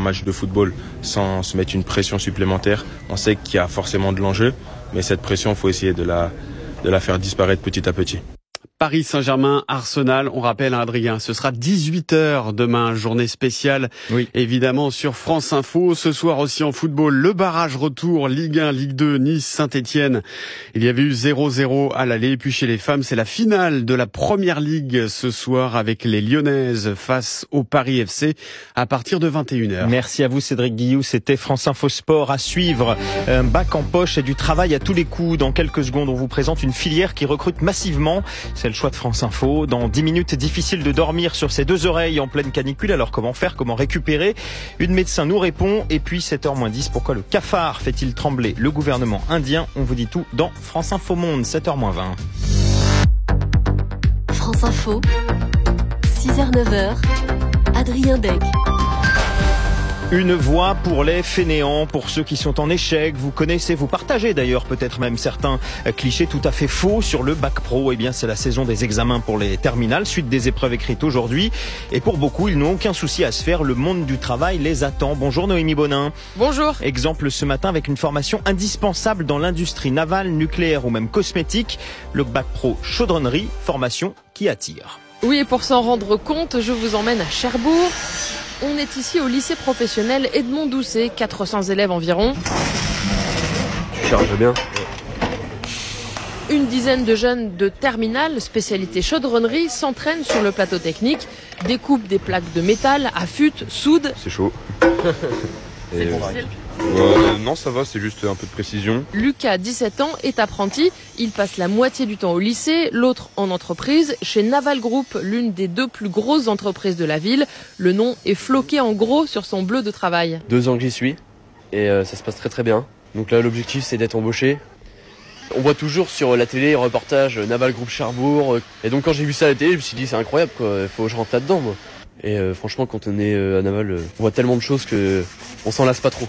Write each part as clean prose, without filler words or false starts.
match de football sans se mettre une pression supplémentaire. On sait qu'il y a forcément de l'enjeu, mais cette pression, il faut essayer de la faire disparaître petit à petit. Paris Saint-Germain, Arsenal, on rappelle Adrien, ce sera 18h demain, journée spéciale, oui. Évidemment sur France Info. Ce soir aussi en football, le barrage retour, Ligue 1, Ligue 2, Nice, Saint-Etienne. Il y avait eu 0-0 à l'aller, et puis chez les femmes, c'est la finale de la Première Ligue ce soir avec les Lyonnaises face au Paris FC à partir de 21h. Merci à vous Cédric Guillou, c'était France Info Sport à suivre. Un bac en poche et du travail à tous les coups. Dans quelques secondes, on vous présente une filière qui recrute massivement. C'est le choix de France Info. Dans 10 minutes, difficile de dormir sur ses deux oreilles en pleine canicule. Alors comment faire, comment récupérer? Une médecin nous répond. Et puis 7h-10, pourquoi le cafard fait-il trembler le gouvernement indien? On vous dit tout dans France Info Monde, 7h-20. France Info, 6h-9h, Adrien Dec. Une voix pour les fainéants, pour ceux qui sont en échec. Vous connaissez, vous partagez d'ailleurs peut-être même certains clichés tout à fait faux sur le bac pro. Eh bien, c'est la saison des examens pour les terminales, suite des épreuves écrites aujourd'hui. Et pour beaucoup, ils n'ont aucun souci à se faire. Le monde du travail les attend. Bonjour Noémie Bonin. Bonjour. Exemple ce matin avec une formation indispensable dans l'industrie navale, nucléaire ou même cosmétique. Le bac pro chaudronnerie, formation qui attire. Oui, et pour s'en rendre compte, je vous emmène à Cherbourg. On est ici au lycée professionnel Edmond Doucet, 400 élèves environ. Tu charges bien. Une dizaine de jeunes de terminale, spécialité chaudronnerie, s'entraînent sur le plateau technique, découpent des plaques de métal, affûtent, soudent. C'est chaud. C'est difficile. Non, ça va, c'est juste un peu de précision. Lucas, 17 ans, est apprenti. Il passe la moitié du temps au lycée, l'autre en entreprise, chez Naval Group, l'une des deux plus grosses entreprises de la ville. Le nom est floqué en gros sur son bleu de travail. 2 ans que j'y suis et ça se passe très très bien. Donc là, l'objectif, c'est d'être embauché. On voit toujours sur la télé, reportage Naval Group Cherbourg. Et donc quand j'ai vu ça à la télé, je me suis dit c'est incroyable quoi, il faut que je rentre là-dedans moi. Et franchement, quand on est à Naval, on voit tellement de choses que on s'en lasse pas trop.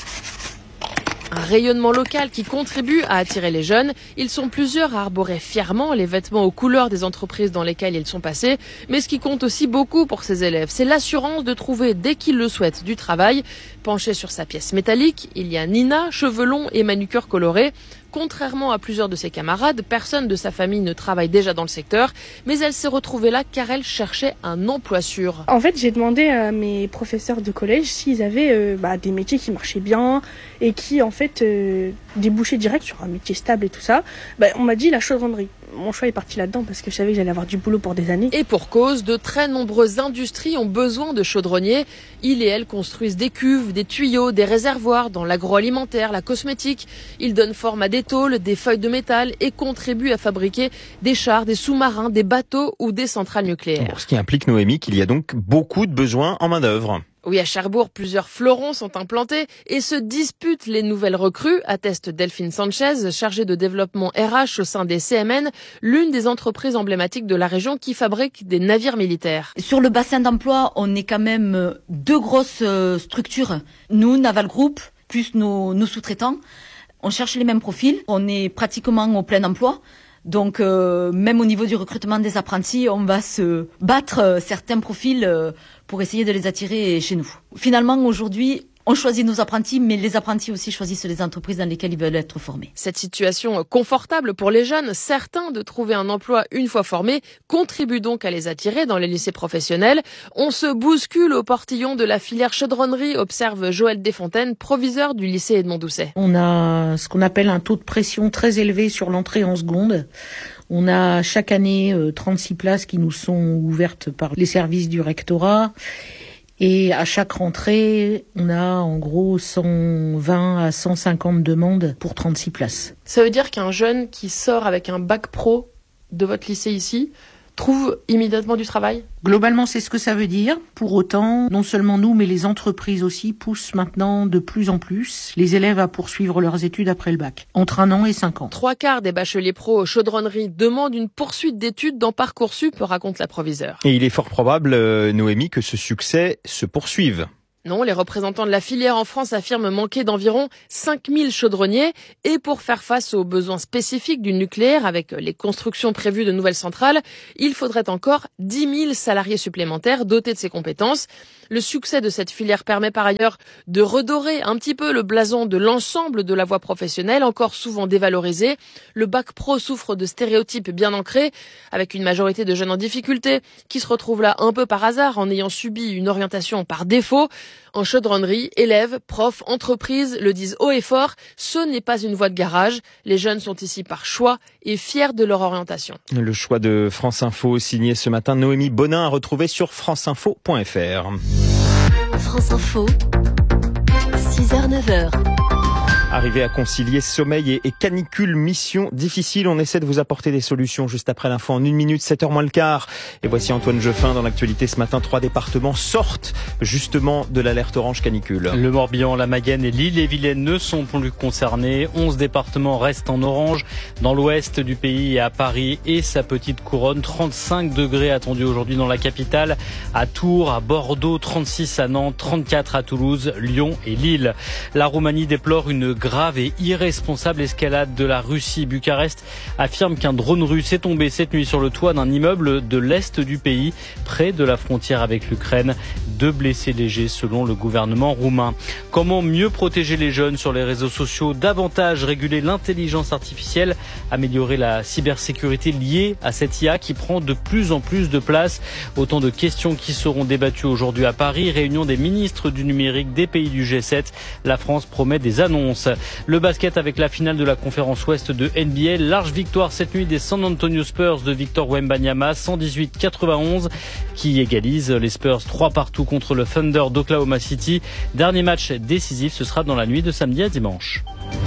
Un rayonnement local qui contribue à attirer les jeunes. Ils sont plusieurs à arborer fièrement les vêtements aux couleurs des entreprises dans lesquelles ils sont passés. Mais ce qui compte aussi beaucoup pour ces élèves, c'est l'assurance de trouver, dès qu'ils le souhaitent, du travail. Penchée sur sa pièce métallique, il y a Nina, cheveux longs et manucure colorée. Contrairement à plusieurs de ses camarades, personne de sa famille ne travaille déjà dans le secteur, mais elle s'est retrouvée là car elle cherchait un emploi sûr. En fait, j'ai demandé à mes professeurs de collège s'ils avaient des métiers qui marchaient bien et qui en fait débouchaient direct sur un métier stable et tout ça. On m'a dit la chaudronnerie. Mon choix est parti là-dedans parce que je savais que j'allais avoir du boulot pour des années. Et pour cause, de très nombreuses industries ont besoin de chaudronniers. Ils et elles construisent des cuves, des tuyaux, des réservoirs dans l'agroalimentaire, la cosmétique. Ils donnent forme à des tôles, des feuilles de métal et contribuent à fabriquer des chars, des sous-marins, des bateaux ou des centrales nucléaires. Bon, ce qui implique, Noémie, qu'il y a donc beaucoup de besoins en main-d'œuvre. Oui, à Cherbourg, plusieurs fleurons sont implantés et se disputent les nouvelles recrues, atteste Delphine Sanchez, chargée de développement RH au sein des CMN, l'une des entreprises emblématiques de la région qui fabrique des navires militaires. Sur le bassin d'emploi, on est quand même 2 grosses structures. Nous, Naval Group, plus nos sous-traitants. On cherche les mêmes profils. On est pratiquement au plein emploi. Donc, même au niveau du recrutement des apprentis, on va se battre certains profils pour essayer de les attirer chez nous. Finalement, aujourd'hui, on choisit nos apprentis, mais les apprentis aussi choisissent les entreprises dans lesquelles ils veulent être formés. Cette situation confortable pour les jeunes, certains de trouver un emploi une fois formés, contribue donc à les attirer dans les lycées professionnels. On se bouscule au portillon de la filière chaudronnerie, observe Joël Desfontaines, proviseur du lycée Edmond Doucet. On a ce qu'on appelle un taux de pression très élevé sur l'entrée en seconde. On a chaque année 36 places qui nous sont ouvertes par les services du rectorat. Et à chaque rentrée, on a en gros 120 à 150 demandes pour 36 places. Ça veut dire qu'un jeune qui sort avec un bac pro de votre lycée ici trouve immédiatement du travail ? Globalement, c'est ce que ça veut dire. Pour autant, non seulement nous, mais les entreprises aussi poussent maintenant de plus en plus les élèves à poursuivre leurs études après le bac, entre 1 an et 5 ans. 3/4 des bacheliers pro chaudronnerie demandent une poursuite d'études dans Parcoursup, raconte la proviseure. Et il est fort probable, Noémie, que ce succès se poursuive. Non, les représentants de la filière en France affirment manquer d'environ 5000 chaudronniers. Et pour faire face aux besoins spécifiques du nucléaire avec les constructions prévues de nouvelles centrales, il faudrait encore 10 000 salariés supplémentaires dotés de ces compétences. Le succès de cette filière permet par ailleurs de redorer un petit peu le blason de l'ensemble de la voie professionnelle, encore souvent dévalorisée. Le bac pro souffre de stéréotypes bien ancrés, avec une majorité de jeunes en difficulté qui se retrouvent là un peu par hasard en ayant subi une orientation par défaut. En chaudronnerie, élèves, profs, entreprises le disent haut et fort, ce n'est pas une voie de garage. Les jeunes sont ici par choix et fiers de leur orientation. Le choix de France Info, signé ce matin Noémie Bonin, à retrouver sur franceinfo.fr. France Info, 6h-9h. Arriver à concilier sommeil et canicule, mission difficile. On essaie de vous apporter des solutions juste après l'info en 1 minute, 7h moins le quart. Et voici Antoine Jeffin dans l'actualité ce matin. 3 départements sortent justement de l'alerte orange canicule. Le Morbihan, la Mayenne et l'Ille-et-Vilaine ne sont plus concernés. 11 départements restent en orange. Dans l'ouest du pays et à Paris et sa petite couronne, 35 degrés attendus aujourd'hui dans la capitale. À Tours, à Bordeaux, 36 à Nantes, 34 à Toulouse, Lyon et Lille. La Roumanie déplore une grave et irresponsable escalade de la Russie. Bucarest affirme qu'un drone russe est tombé cette nuit sur le toit d'un immeuble de l'est du pays, près de la frontière avec l'Ukraine. 2 blessés légers selon le gouvernement roumain. Comment mieux protéger les jeunes sur les réseaux sociaux, davantage réguler l'intelligence artificielle, améliorer la cybersécurité liée à cette IA qui prend de plus en plus de place. Autant de questions qui seront débattues aujourd'hui à Paris. Réunion des ministres du numérique des pays du G7. La France promet des annonces. Le basket avec la finale de la conférence ouest de NBA. Large victoire cette nuit des San Antonio Spurs de Victor Wembanyama, 118-91, qui égalise les Spurs 3-3 contre le Thunder d'Oklahoma City. Dernier match décisif, ce sera dans la nuit de samedi à dimanche.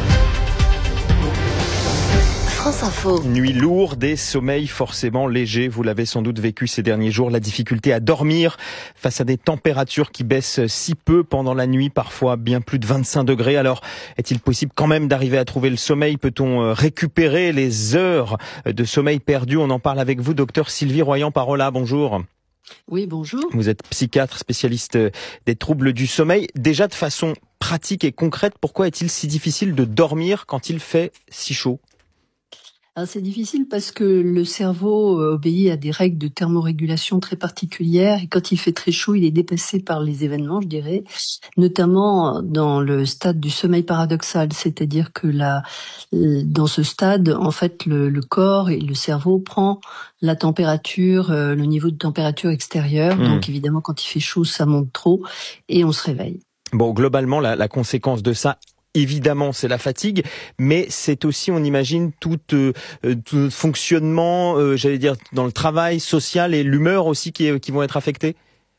France Info. Nuit lourde et sommeil forcément léger. Vous l'avez sans doute vécu ces derniers jours. La difficulté à dormir face à des températures qui baissent si peu pendant la nuit, parfois bien plus de 25 degrés. Alors, est-il possible quand même d'arriver à trouver le sommeil? Peut-on récupérer les heures de sommeil perdues? On en parle avec vous, docteur Sylvie Royan-Parola. Bonjour. Oui, bonjour. Vous êtes psychiatre, spécialiste des troubles du sommeil. Déjà de façon pratique et concrète, pourquoi est-il si difficile de dormir quand il fait si chaud? Alors c'est difficile parce que le cerveau obéit à des règles de thermorégulation très particulières et quand il fait très chaud, il est dépassé par les événements, je dirais, notamment dans le stade du sommeil paradoxal, c'est-à-dire que dans ce stade, en fait, le corps et le cerveau prend la température, le niveau de température extérieure. Donc évidemment, quand il fait chaud, ça monte trop et on se réveille. Bon, globalement, la conséquence de ça, évidemment, c'est la fatigue, mais c'est aussi, on imagine, tout fonctionnement, j'allais dire, dans le travail social et l'humeur aussi qui vont être affectés.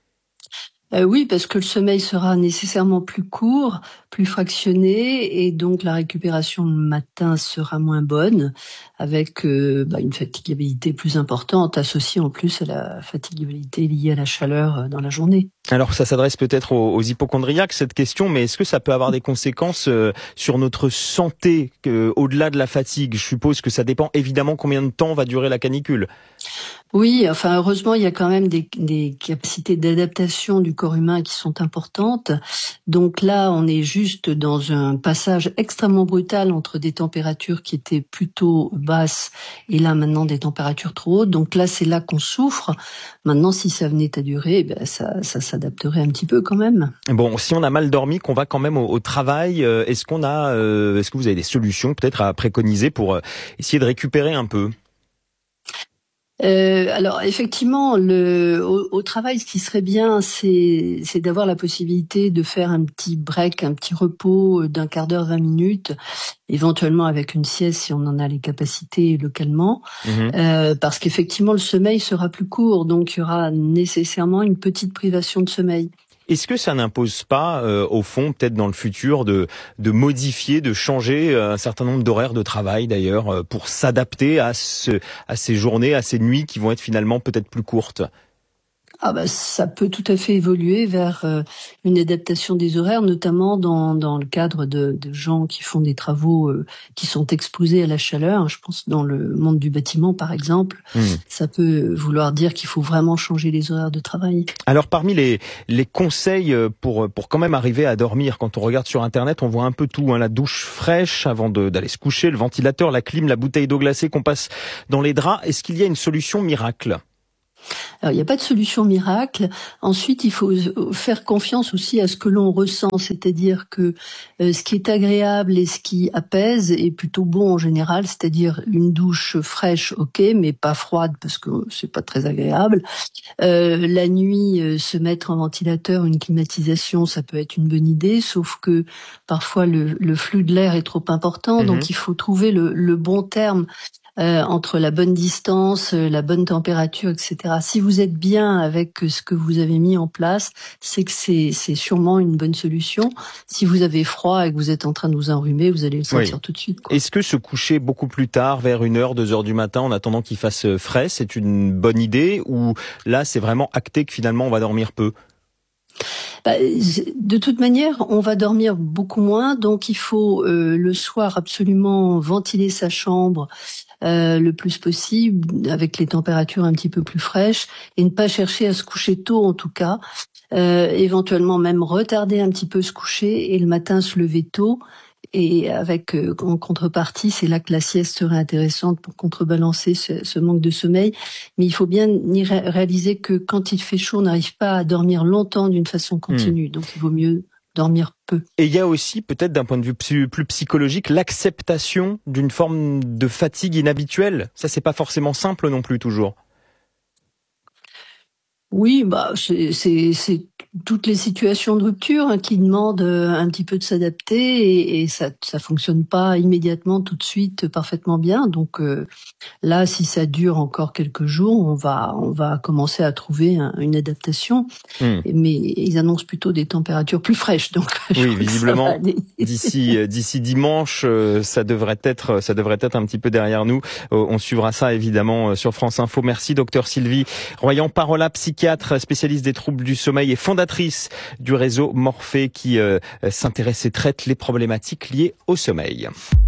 Oui, parce que le sommeil sera nécessairement plus court, plus fractionné, et donc la récupération le matin sera moins bonne, avec une fatigabilité plus importante, associée en plus à la fatigabilité liée à la chaleur dans la journée. Alors ça s'adresse peut-être aux hypocondriaques cette question, mais est-ce que ça peut avoir des conséquences sur notre santé au-delà de la fatigue? Je suppose que ça dépend évidemment combien de temps va durer la canicule. Oui, enfin heureusement il y a quand même des capacités d'adaptation du corps humain qui sont importantes. Donc là on est juste dans un passage extrêmement brutal entre des températures qui étaient plutôt basses et là maintenant des températures trop hautes. Donc là c'est là qu'on souffre. Maintenant si ça venait à durer, ça s'adapterait un petit peu quand même. Bon, si on a mal dormi, qu'on va quand même au travail, est-ce que vous avez des solutions peut-être à préconiser pour essayer de récupérer un peu? Alors effectivement, au travail, ce qui serait bien, c'est d'avoir la possibilité de faire un petit break, un petit repos d'un quart d'heure, 20 minutes, éventuellement avec une sieste si on en a les capacités localement, parce qu'effectivement le sommeil sera plus court, donc il y aura nécessairement une petite privation de sommeil. Est-ce que ça n'impose pas, au fond, peut-être dans le futur, de modifier, de changer un certain nombre d'horaires de travail, d'ailleurs, pour s'adapter à ces journées, à ces nuits qui vont être finalement peut-être plus courtes? Ça peut tout à fait évoluer vers une adaptation des horaires, notamment dans le cadre de gens qui font des travaux qui sont exposés à la chaleur. Je pense dans le monde du bâtiment, par exemple. Ça peut vouloir dire qu'il faut vraiment changer les horaires de travail. Alors parmi les conseils pour quand même arriver à dormir, quand on regarde sur Internet, on voit un peu tout, la douche fraîche avant d'aller se coucher, le ventilateur, la clim, la bouteille d'eau glacée qu'on passe dans les draps. Est-ce qu'il y a une solution miracle ? Alors, il n'y a pas de solution miracle. Ensuite, il faut faire confiance aussi à ce que l'on ressent, c'est-à-dire que ce qui est agréable et ce qui apaise est plutôt bon en général, c'est-à-dire une douche fraîche, ok, mais pas froide parce que c'est pas très agréable. La nuit, se mettre en ventilateur, une climatisation, ça peut être une bonne idée, sauf que parfois le flux de l'air est trop important, donc il faut trouver le bon terme. Entre la bonne distance, la bonne température, etc. Si vous êtes bien avec ce que vous avez mis en place, c'est que c'est sûrement une bonne solution. Si vous avez froid et que vous êtes en train de vous enrhumer, vous allez le sentir tout de suite. Est-ce que se coucher beaucoup plus tard, vers 1h, 2h du matin, en attendant qu'il fasse frais, c'est une bonne idée, ou là c'est vraiment acté que finalement on va dormir peu ? De toute manière, on va dormir beaucoup moins, donc il faut le soir absolument ventiler sa chambre le plus possible, avec les températures un petit peu plus fraîches, et ne pas chercher à se coucher tôt en tout cas, éventuellement même retarder un petit peu se coucher et le matin se lever tôt. Et avec en contrepartie, c'est là que la sieste serait intéressante pour contrebalancer ce manque de sommeil. Mais il faut bien réaliser que quand il fait chaud, on n'arrive pas à dormir longtemps d'une façon continue. Donc il vaut mieux dormir peu. Et il y a aussi, peut-être d'un point de vue plus psychologique, l'acceptation d'une forme de fatigue inhabituelle. Ça, c'est pas forcément simple non plus toujours. Oui, c'est toutes les situations de rupture qui demandent un petit peu de s'adapter et ça fonctionne pas immédiatement tout de suite parfaitement bien. Donc là, si ça dure encore quelques jours, on va commencer à trouver une adaptation. Mais ils annoncent plutôt des températures plus fraîches. Donc oui, visiblement d'ici dimanche, ça devrait être un petit peu derrière nous. On suivra ça évidemment sur France Info. Merci docteur Sylvie Royan-Parola, psychiatre, spécialiste des troubles du sommeil et fondatrice du réseau Morphée qui s'intéresse et traite les problématiques liées au sommeil.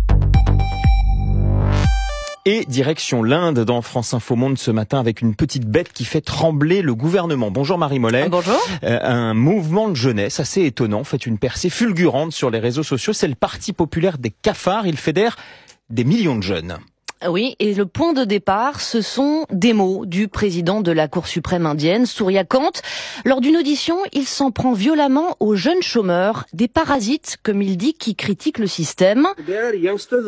Et direction l'Inde dans France Info Monde ce matin avec une petite bête qui fait trembler le gouvernement. Bonjour Marie Mollet. Bonjour. Un mouvement de jeunesse assez étonnant fait une percée fulgurante sur les réseaux sociaux. C'est le Parti populaire des cafards. Il fédère des millions de jeunes. Oui, et le point de départ, ce sont des mots du président de la Cour suprême indienne, Surya Kant. Lors d'une audition, il s'en prend violemment aux jeunes chômeurs, des parasites, comme il dit, qui critiquent le système. Il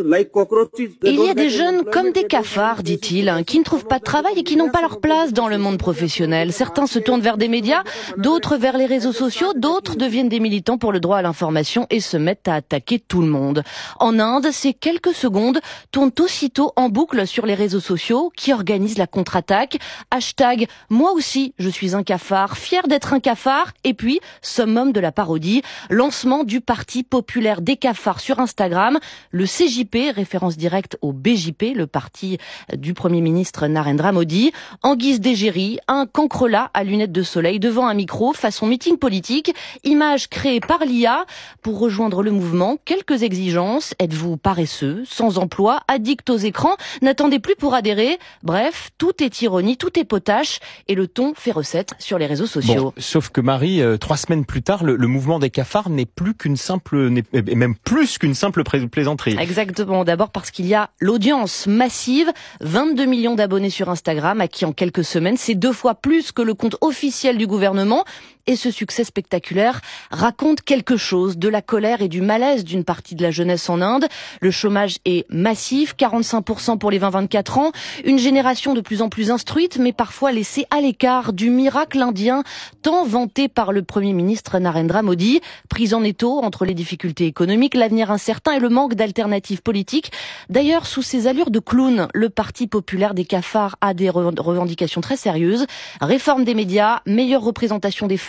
y a des jeunes comme des cafards, dit-il, qui ne trouvent pas de travail et qui n'ont pas leur place dans le monde professionnel. Certains se tournent vers des médias, d'autres vers les réseaux sociaux, d'autres deviennent des militants pour le droit à l'information et se mettent à attaquer tout le monde. En Inde, ces quelques secondes tournent aussitôt en boucle sur les réseaux sociaux qui organisent la contre-attaque. Hashtag moi aussi je suis un cafard, fier d'être un cafard. Et puis summum de la parodie, lancement du Parti populaire des cafards sur Instagram. Le CJP, référence directe au BJP, le parti du Premier ministre Narendra Modi. En guise d'égérie, un cancrelat à lunettes de soleil devant un micro façon meeting politique. Image créée par l'IA pour rejoindre le mouvement. Quelques exigences. Êtes-vous paresseux, sans emploi, addict aux écrans? N'attendez plus pour adhérer. Bref, tout est ironie, tout est potache et le ton fait recette sur les réseaux sociaux. Bon, sauf que Marie, 3 semaines plus tard, le mouvement des cafards n'est même plus qu'une simple plaisanterie. Exactement. D'abord parce qu'il y a l'audience massive, 22 millions d'abonnés sur Instagram, acquis en quelques semaines. C'est 2 fois plus que le compte officiel du gouvernement. Et ce succès spectaculaire raconte quelque chose de la colère et du malaise d'une partie de la jeunesse en Inde. Le chômage est massif, 45% pour les 20-24 ans. Une génération de plus en plus instruite, mais parfois laissée à l'écart du miracle indien tant vanté par le Premier ministre Narendra Modi. Prise en étau entre les difficultés économiques, l'avenir incertain et le manque d'alternatives politiques. D'ailleurs, sous ses allures de clown, le Parti populaire des cafards a des revendications très sérieuses. Réforme des médias, meilleure représentation des femmes,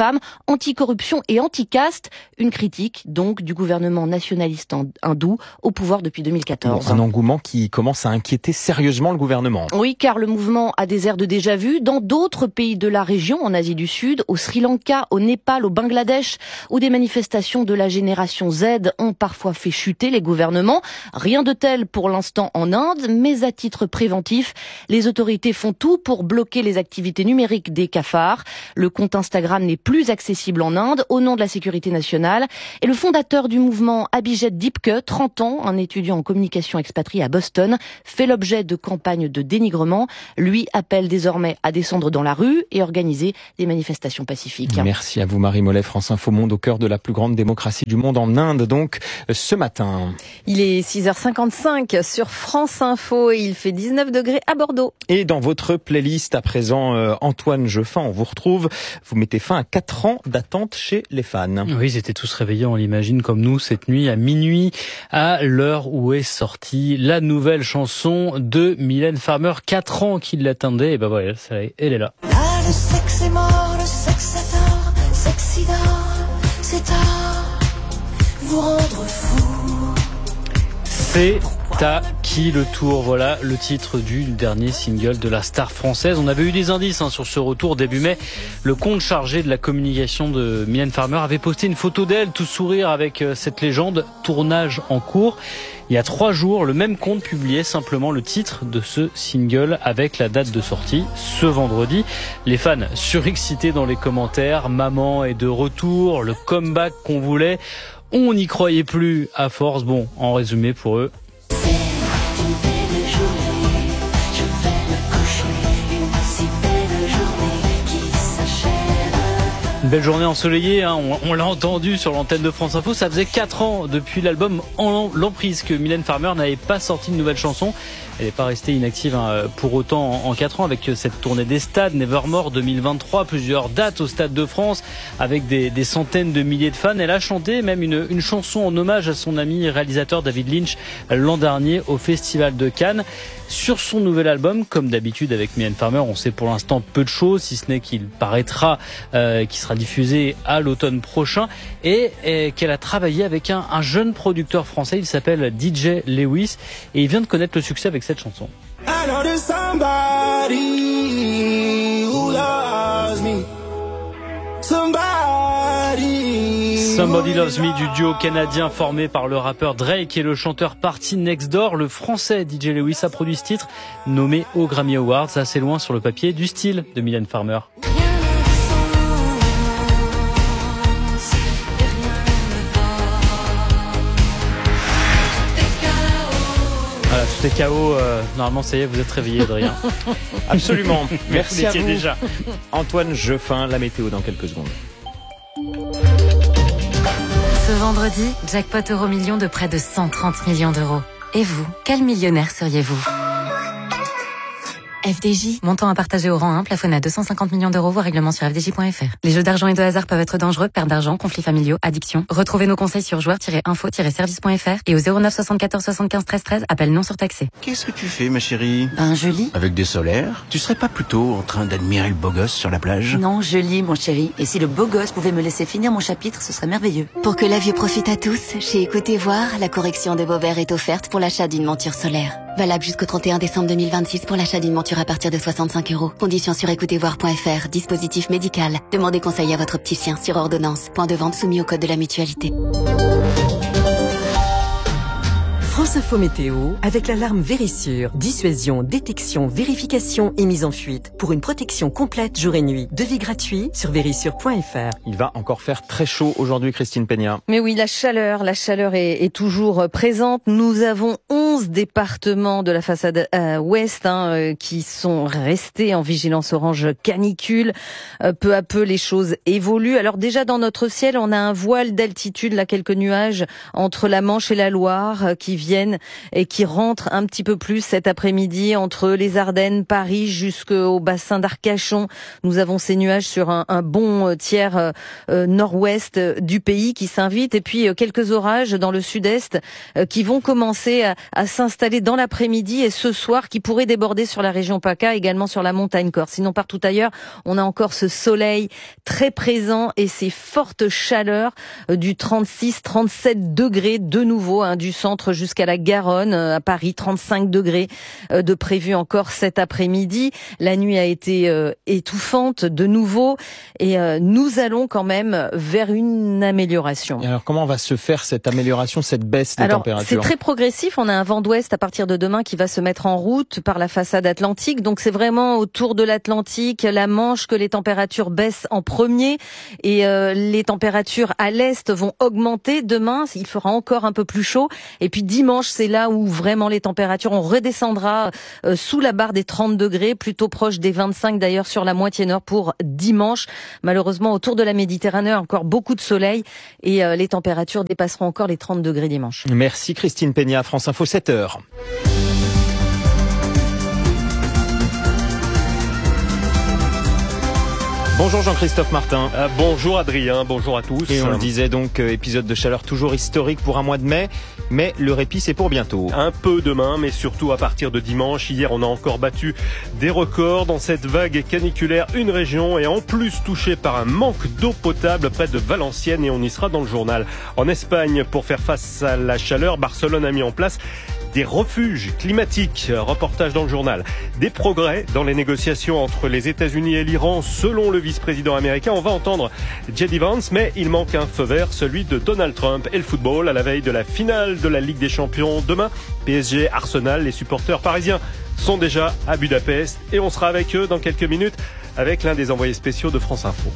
femmes, anticorruption et anti-caste. Une critique donc du gouvernement nationaliste hindou au pouvoir depuis 2014. Un engouement qui commence à inquiéter sérieusement le gouvernement. Oui, car le mouvement a des airs de déjà-vu dans d'autres pays de la région, en Asie du Sud, au Sri Lanka, au Népal, au Bangladesh, où des manifestations de la génération Z ont parfois fait chuter les gouvernements. Rien de tel pour l'instant en Inde, mais à titre préventif, les autorités font tout pour bloquer les activités numériques des cafards. Le compte Instagram n'est plus accessible en Inde au nom de la sécurité nationale. Et le fondateur du mouvement, Abhijit Dipke, 30 ans, un étudiant en communication expatrié à Boston, fait l'objet de campagnes de dénigrement. Lui appelle désormais à descendre dans la rue et organiser des manifestations pacifiques. Merci à vous Marie Mollet, France Info Monde au cœur de la plus grande démocratie du monde en Inde donc ce matin. Il est 6h55 sur France Info et il fait 19 degrés à Bordeaux. Et dans votre playlist à présent, Antoine Jeffin, on vous retrouve. Vous mettez fin à 4 ans d'attente chez les fans. Oui, ils étaient tous réveillés, on l'imagine, comme nous, cette nuit à minuit, à l'heure où est sortie la nouvelle chanson de Mylène Farmer. 4 ans qu'il l'attendait, et ben voilà, elle est là. Là, le sexe est mort, le sexe adore, sexy d'or, c'est à vous rendre fou. C'est à qui le tour, voilà le titre du dernier single de la star française. On avait eu des indices sur ce retour début mai. Le compte chargé de la communication de Mylène Farmer avait posté une photo d'elle, tout sourire avec cette légende, tournage en cours. Il y a 3 jours, le même compte publiait simplement le titre de ce single avec la date de sortie, ce vendredi. Les fans surexcités dans les commentaires, maman est de retour, le comeback qu'on voulait. On n'y croyait plus à force. Bon, en résumé pour eux. Une belle journée ensoleillée, on l'a entendu sur l'antenne de France Info. Ça faisait 4 ans depuis l'album En l'emprise que Mylène Farmer n'avait pas sorti de nouvelle chanson. Elle n'est pas restée inactive pour autant en 4 ans avec cette tournée des stades, Nevermore 2023, plusieurs dates au Stade de France avec des centaines de milliers de fans. Elle a chanté même une chanson en hommage à son ami réalisateur David Lynch l'an dernier au Festival de Cannes. Sur son nouvel album, comme d'habitude avec Mylène Farmer, on sait pour l'instant peu de choses, si ce n'est qu'il paraîtra, qui sera diffusé à l'automne prochain, et qu'elle a travaillé avec un jeune producteur français, il s'appelle DJ Lewis, et il vient de connaître le succès avec cette chanson. Somebody Loves Me du duo canadien formé par le rappeur Drake et le chanteur Party Next Door. Le français DJ Lewis a produit ce titre nommé aux Grammy Awards, assez loin sur le papier du style de Mylène Farmer. Voilà, tout est KO. Normalement, ça y est, vous êtes réveillé, Adrien. Absolument. Merci à vous. Déjà. Antoine Jeffin, la météo dans quelques secondes. Ce vendredi, jackpot euro-million de près de 130 millions d'euros. Et vous, quel millionnaire seriez-vous ? FDJ, montant à partager au rang 1, plafonné à 250 millions d'euros, voire règlement sur fdj.fr. Les jeux d'argent et de hasard peuvent être dangereux, perte d'argent, conflits familiaux, addiction. Retrouvez nos conseils sur joueurs-info-service.fr et au 09 74 75 13 13, appel non surtaxé. Qu'est-ce que tu fais, ma chérie ? Je lis. Avec des solaires ? Tu serais pas plutôt en train d'admirer le beau gosse sur la plage ? Non, je lis, mon chéri. Et si le beau gosse pouvait me laisser finir mon chapitre, ce serait merveilleux. Pour que la vue profite à tous, chez Écoutez Voir, la correction de vos verres est offerte pour l'achat d'une monture solaire. Valable jusqu'au 31 décembre 2026 pour l'achat d'une monture à partir de 65 €. Conditions sur écoutezvoir.fr. Dispositif médical. Demandez conseil à votre opticien sur ordonnance. Point de vente soumis au code de la mutualité. France Info Météo avec l'alarme Vérissure. Dissuasion, détection, vérification et mise en fuite. Pour une protection complète jour et nuit. Devis gratuit sur vérissure.fr. Il va encore faire très chaud aujourd'hui, Christine Peña. Mais oui, la chaleur est toujours présente. Nous avons 11 départements de la façade ouest qui sont restés en vigilance orange canicule. Peu à peu, les choses évoluent. Alors déjà dans notre ciel, on a un voile d'altitude, là quelques nuages entre la Manche et la Loire qui viennent viennent et qui rentrent un petit peu plus cet après-midi entre les Ardennes, Paris jusqu'au bassin d'Arcachon. Nous avons ces nuages sur un bon tiers nord-ouest du pays qui s'invitent et puis quelques orages dans le sud-est qui vont commencer à s'installer dans l'après-midi et ce soir qui pourraient déborder sur la région PACA, également sur la montagne Corse. Sinon partout ailleurs, on a encore ce soleil très présent et ces fortes chaleurs du 36-37 degrés de nouveau du centre jusqu'à la Garonne, à Paris 35 degrés de prévu encore cet après-midi. La nuit a été étouffante de nouveau et nous allons quand même vers une amélioration. Et alors comment va se faire cette amélioration, cette baisse des températures? C'est très progressif, on a un vent d'ouest à partir de demain qui va se mettre en route par la façade atlantique, donc c'est vraiment autour de l'Atlantique, la Manche, que les températures baissent en premier et les températures à l'est vont augmenter. Demain, il fera encore un peu plus chaud et puis dimanche, c'est là où vraiment les températures, on redescendra sous la barre des 30 degrés, plutôt proche des 25 d'ailleurs sur la moitié nord pour dimanche. Malheureusement, autour de la Méditerranée, encore beaucoup de soleil et les températures dépasseront encore les 30 degrés dimanche. Merci Christine Peña, France Info 7h. Bonjour Jean-Christophe Martin. Bonjour Adrien, bonjour à tous. Et on le disait donc, épisode de chaleur toujours historique pour un mois de mai, mais le répit c'est pour bientôt. Un peu demain, mais surtout à partir de dimanche. Hier, on a encore battu des records dans cette vague caniculaire. Une région est en plus touchée par un manque d'eau potable près de Valenciennes et on y sera dans le journal. En Espagne, pour faire face à la chaleur, Barcelone a mis en place des refuges climatiques, reportage dans le journal. Des progrès dans les négociations entre les États-Unis et l'Iran, selon le vice-président américain. On va entendre J.D. Vance, mais il manque un feu vert, celui de Donald Trump. Et le football, à la veille de la finale de la Ligue des Champions. Demain, PSG, Arsenal, les supporters parisiens sont déjà à Budapest. Et on sera avec eux dans quelques minutes avec l'un des envoyés spéciaux de France Info.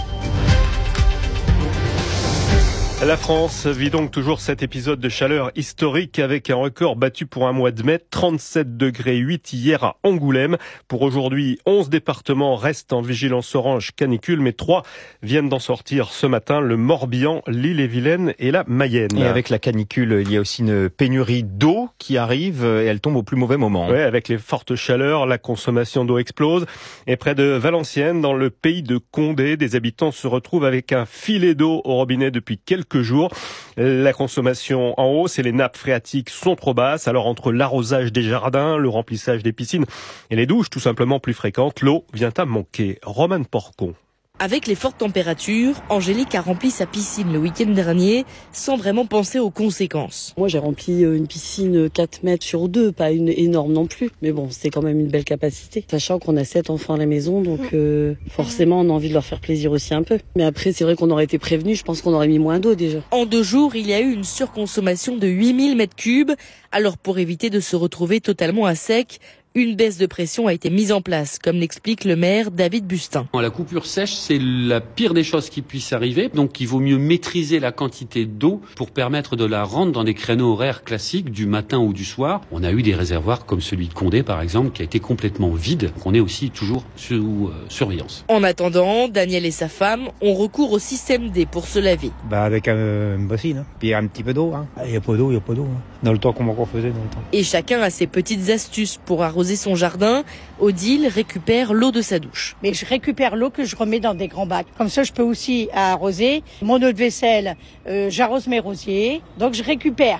La France vit donc toujours cet épisode de chaleur historique avec un record battu pour un mois de mai, 37 degrés 8 hier à Angoulême. Pour aujourd'hui, 11 départements restent en vigilance orange canicule, mais 3 viennent d'en sortir ce matin, le Morbihan, l'Ille-et-Vilaine et la Mayenne. Et avec la canicule, il y a aussi une pénurie d'eau qui arrive et elle tombe au plus mauvais moment. Oui, avec les fortes chaleurs, la consommation d'eau explose. Et près de Valenciennes, dans le pays de Condé, des habitants se retrouvent avec un filet d'eau au robinet depuis quelques jours. La consommation en hausse et les nappes phréatiques sont trop basses. Alors entre l'arrosage des jardins, le remplissage des piscines et les douches tout simplement plus fréquentes, l'eau vient à manquer. Romane Porcon. Avec les fortes températures, Angélique a rempli sa piscine le week-end dernier sans vraiment penser aux conséquences. Moi j'ai rempli une piscine 4 mètres sur 2, pas une énorme non plus. Mais bon, c'est quand même une belle capacité. Sachant qu'on a 7 enfants à la maison, donc forcément on a envie de leur faire plaisir aussi un peu. Mais après c'est vrai qu'on aurait été prévenus, je pense qu'on aurait mis moins d'eau déjà. En 2 jours, il y a eu une surconsommation de 8000 mètres cubes. Alors pour éviter de se retrouver totalement à sec, une baisse de pression a été mise en place, comme l'explique le maire David Bustin. La coupure sèche, c'est la pire des choses qui puisse arriver. Donc il vaut mieux maîtriser la quantité d'eau pour permettre de la rendre dans des créneaux horaires classiques du matin ou du soir. On a eu des réservoirs comme celui de Condé par exemple qui a été complètement vide. On est aussi toujours sous surveillance. En attendant, Daniel et sa femme ont recours au système D pour se laver. Avec une bassine, puis un petit peu d'eau. Il n'y a pas d'eau, Dans le temps qu'on faisait dans le temps. Et chacun a ses petites astuces pour arroser son jardin. Odile récupère l'eau de sa douche. Mais je récupère l'eau que je remets dans des grands bacs. Comme ça, je peux aussi arroser mon eau de vaisselle. J'arrose mes rosiers. Donc je récupère.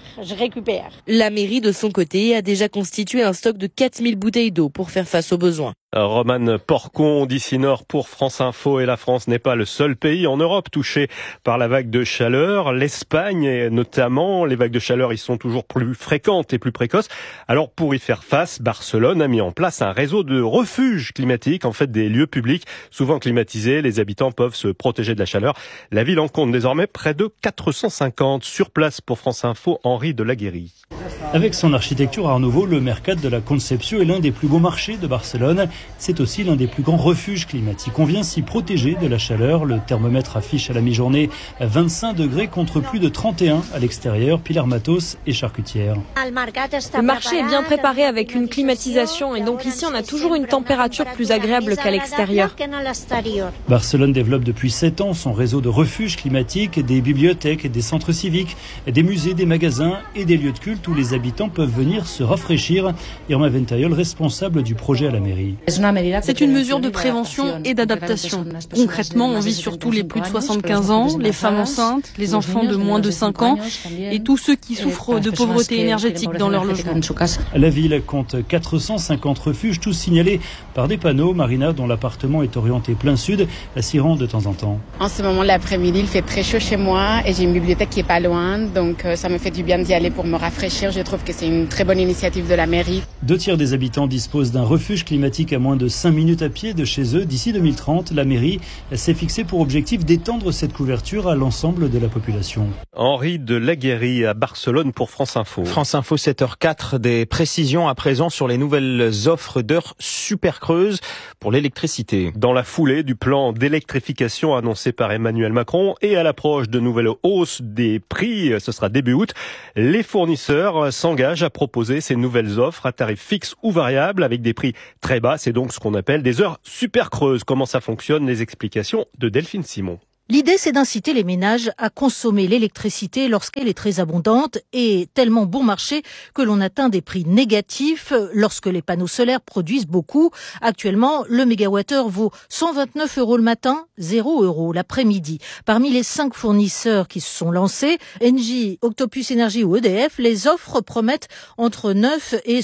La mairie, de son côté, a déjà constitué un stock de 4000 bouteilles d'eau pour faire face aux besoins. Romane Porcon d'ici Nord pour France Info. Et la France n'est pas le seul pays en Europe touché par la vague de chaleur. L'Espagne, notamment, les vagues de chaleur y sont toujours plus fréquentes et plus précoces. Alors pour y faire face, Barcelone a mis en place un réseau de refuges climatiques, en fait des lieux publics souvent climatisés. Les habitants peuvent se protéger de la chaleur. La ville en compte désormais près de 450. Sur place pour France Info, Henri de Laguérie. Avec son architecture Art Nouveau, le Mercat de la Concepció est l'un des plus beaux marchés de Barcelone. C'est aussi l'un des plus grands refuges climatiques. On vient s'y protéger de la chaleur. Le thermomètre affiche à la mi-journée 25 degrés contre plus de 31 à l'extérieur. Pilar Matos et charcutière. Le marché est bien préparé avec une climatisation et donc ici on a toujours une température plus agréable qu'à l'extérieur. Barcelone développe depuis 7 ans son réseau de refuges climatiques, des bibliothèques, des centres civiques, des musées, des magasins et des lieux de culte où les habitants peuvent venir se rafraîchir. Irma Ventayol, responsable du projet à la mairie. C'est une mesure de prévention et d'adaptation. Concrètement, on vise surtout les plus de 75 ans, les femmes enceintes, les enfants de moins de 5 ans et tous ceux qui souffrent de pauvreté énergétique dans leur logement. La ville compte 450 refuges, tous signalés par des panneaux. Marina, dont l'appartement est orienté plein sud, s'y rend de temps en temps. En ce moment, l'après-midi, il fait très chaud chez moi et j'ai une bibliothèque qui est pas loin, donc ça me fait du bien d'y aller pour me rafraîchir. Je trouve que c'est une très bonne initiative de la mairie. 2/3 des habitants disposent d'un refuge climatique à moins de 5 minutes à pied de chez eux. D'ici 2030, la mairie s'est fixée pour objectif d'étendre cette couverture à l'ensemble de la population. Henri de Laguérie à Barcelone pour France Info. France Info 7h04, des précisions à présent sur les nouvelles offres d'heures super creuses pour l'électricité. Dans la foulée du plan d'électrification annoncé par Emmanuel Macron et à l'approche de nouvelles hausses des prix, ce sera début août, les fournisseurs s'engagent à proposer ces nouvelles offres à tarif fixe ou variable avec des prix très bas. C'est donc ce qu'on appelle des heures super creuses. Comment ça fonctionne? Les explications de Delphine Simon. L'idée, c'est d'inciter les ménages à consommer l'électricité lorsqu'elle est très abondante et tellement bon marché que l'on atteint des prix négatifs lorsque les panneaux solaires produisent beaucoup. Actuellement, le mégawattheure vaut 129 € le matin, 0 € l'après-midi. Parmi les 5 fournisseurs qui se sont lancés, Engie, Octopus Energy ou EDF, les offres promettent entre 9 et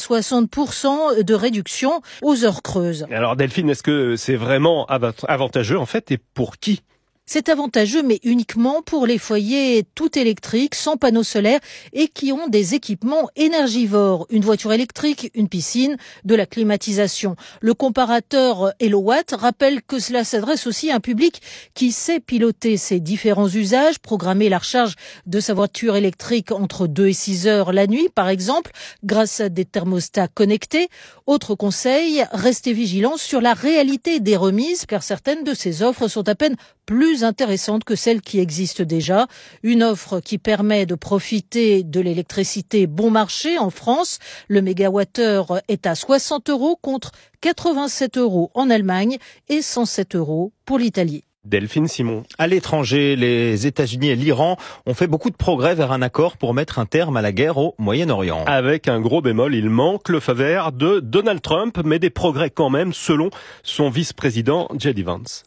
60% de réduction aux heures creuses. Alors Delphine, est-ce que c'est vraiment avantageux en fait et pour qui ? C'est avantageux, mais uniquement pour les foyers tout électriques, sans panneaux solaires et qui ont des équipements énergivores. Une voiture électrique, une piscine, de la climatisation. Le comparateur Hellowatt rappelle que cela s'adresse aussi à un public qui sait piloter ses différents usages, programmer la recharge de sa voiture électrique entre 2 et 6 heures la nuit, par exemple, grâce à des thermostats connectés. Autre conseil, restez vigilants sur la réalité des remises, car certaines de ces offres sont à peine plus intéressante que celle qui existe déjà. Une offre qui permet de profiter de l'électricité bon marché en France. Le mégawattheure est à 60 € contre 87 € en Allemagne et 107 € pour l'Italie. Delphine Simon. À l'étranger, les États-Unis et l'Iran ont fait beaucoup de progrès vers un accord pour mettre un terme à la guerre au Moyen-Orient. Avec un gros bémol, il manque le feu vert de Donald Trump, mais des progrès quand même, selon son vice-président J.D. Vance.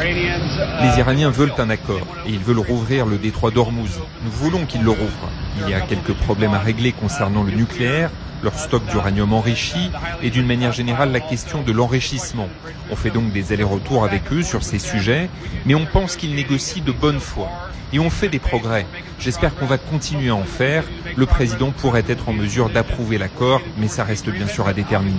Les Iraniens veulent un accord et ils veulent rouvrir le détroit d'Ormuz. Nous voulons qu'ils le rouvrent. Il y a quelques problèmes à régler concernant le nucléaire, leur stock d'uranium enrichi et d'une manière générale la question de l'enrichissement. On fait donc des allers-retours avec eux sur ces sujets, mais on pense qu'ils négocient de bonne foi. Et on fait des progrès. J'espère qu'on va continuer à en faire. Le président pourrait être en mesure d'approuver l'accord, mais ça reste bien sûr à déterminer.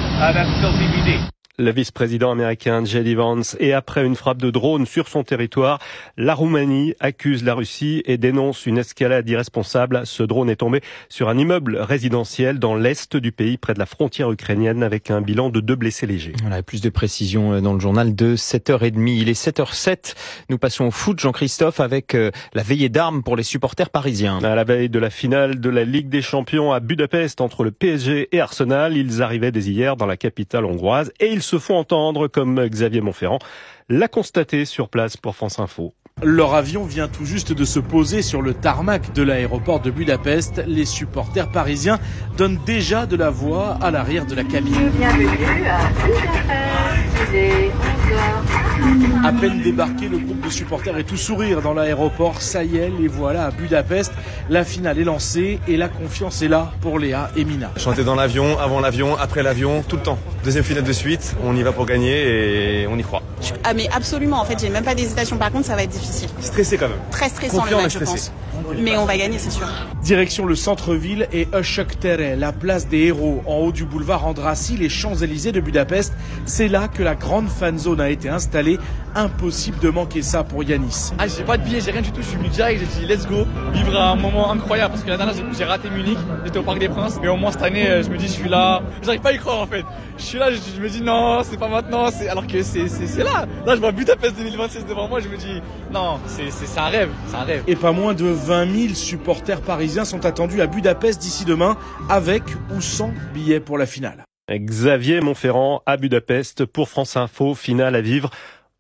Le vice-président américain J.D. Vance, et après une frappe de drone sur son territoire, la Roumanie accuse la Russie et dénonce une escalade irresponsable. Ce drone est tombé sur un immeuble résidentiel dans l'est du pays, près de la frontière ukrainienne, avec un bilan de 2 blessés légers. Voilà, plus de précisions dans le journal de 7h30. Il est 7h07. Nous passons au foot, Jean-Christophe, avec la veillée d'armes pour les supporters parisiens. À la veille de la finale de la Ligue des Champions à Budapest entre le PSG et Arsenal, ils arrivaient dès hier dans la capitale hongroise et ils se font entendre, comme Xavier Montferrand l'a constaté sur place pour France Info. Leur avion vient tout juste de se poser sur le tarmac de l'aéroport de Budapest. Les supporters parisiens donnent déjà de la voix à l'arrière de la cabine. Bienvenue à Budapest, il est 11h. À peine débarqué, le groupe de supporters est tout sourire dans l'aéroport. Ça y est, les voilà à Budapest. La finale est lancée et la confiance est là pour Léa et Mina. Chanter dans l'avion, avant l'avion, après l'avion, tout le temps. Deuxième finale de suite, on y va pour gagner et on y croit. Ah mais absolument, en fait j'ai même pas d'hésitation, par contre ça va être difficile. Stressé quand même. Très stressant le match je pense. Mais on va gagner c'est sûr. Direction le centre-ville et Öszöktere, la place des héros, en haut du boulevard Andrassy, les Champs-Élysées de Budapest. C'est là que la grande fan zone a été installée. Impossible de manquer ça pour Yanis. Ah j'ai pas de billet, j'ai rien du tout, je suis venu direct, j'ai dit let's go, vivre un moment incroyable parce que la dernière j'ai raté Munich, j'étais au Parc des Princes, mais au moins cette année je me dis je suis là, j'arrive pas à y croire en fait. Je suis là, je me dis non, c'est pas maintenant, alors que c'est là. Là je vois Budapest 2026 devant moi, je me dis non, c'est un rêve, c'est un rêve. Et pas moins de 20 000 supporters parisiens sont attendus à Budapest d'ici demain, avec ou sans billets pour la finale. Xavier Montferrand à Budapest pour France Info, finale à vivre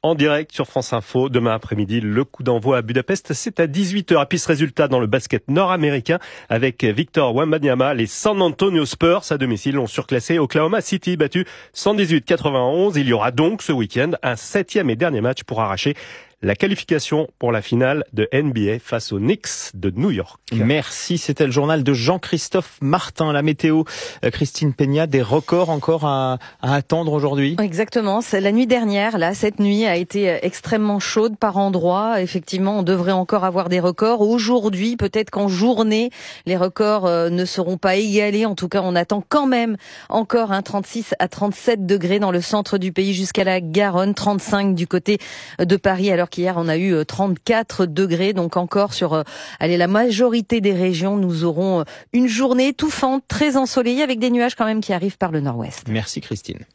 en direct sur France Info. Demain après-midi, le coup d'envoi à Budapest, c'est à 18h. À piste résultat dans le basket nord-américain avec Victor Wembanyama. Les San Antonio Spurs à domicile ont surclassé Oklahoma City, battu 118-91. Il y aura donc ce week-end un 7e et dernier match pour arracher la qualification pour la finale de NBA face aux Knicks de New York. Merci, c'était le journal de Jean-Christophe Martin. La météo, Christine Peña, des records encore à attendre aujourd'hui. Exactement, c'est la nuit dernière, là, cette nuit a été extrêmement chaude par endroits. Effectivement, on devrait encore avoir des records. Aujourd'hui, peut-être qu'en journée, les records ne seront pas égalés. En tout cas, on attend quand même encore 36 à 37 degrés dans le centre du pays jusqu'à la Garonne, 35 du côté de Paris, alors qu'hier on a eu 34 degrés, donc encore sur la majorité des régions, nous aurons une journée étouffante, très ensoleillée, avec des nuages quand même qui arrivent par le nord-ouest. Merci Christine.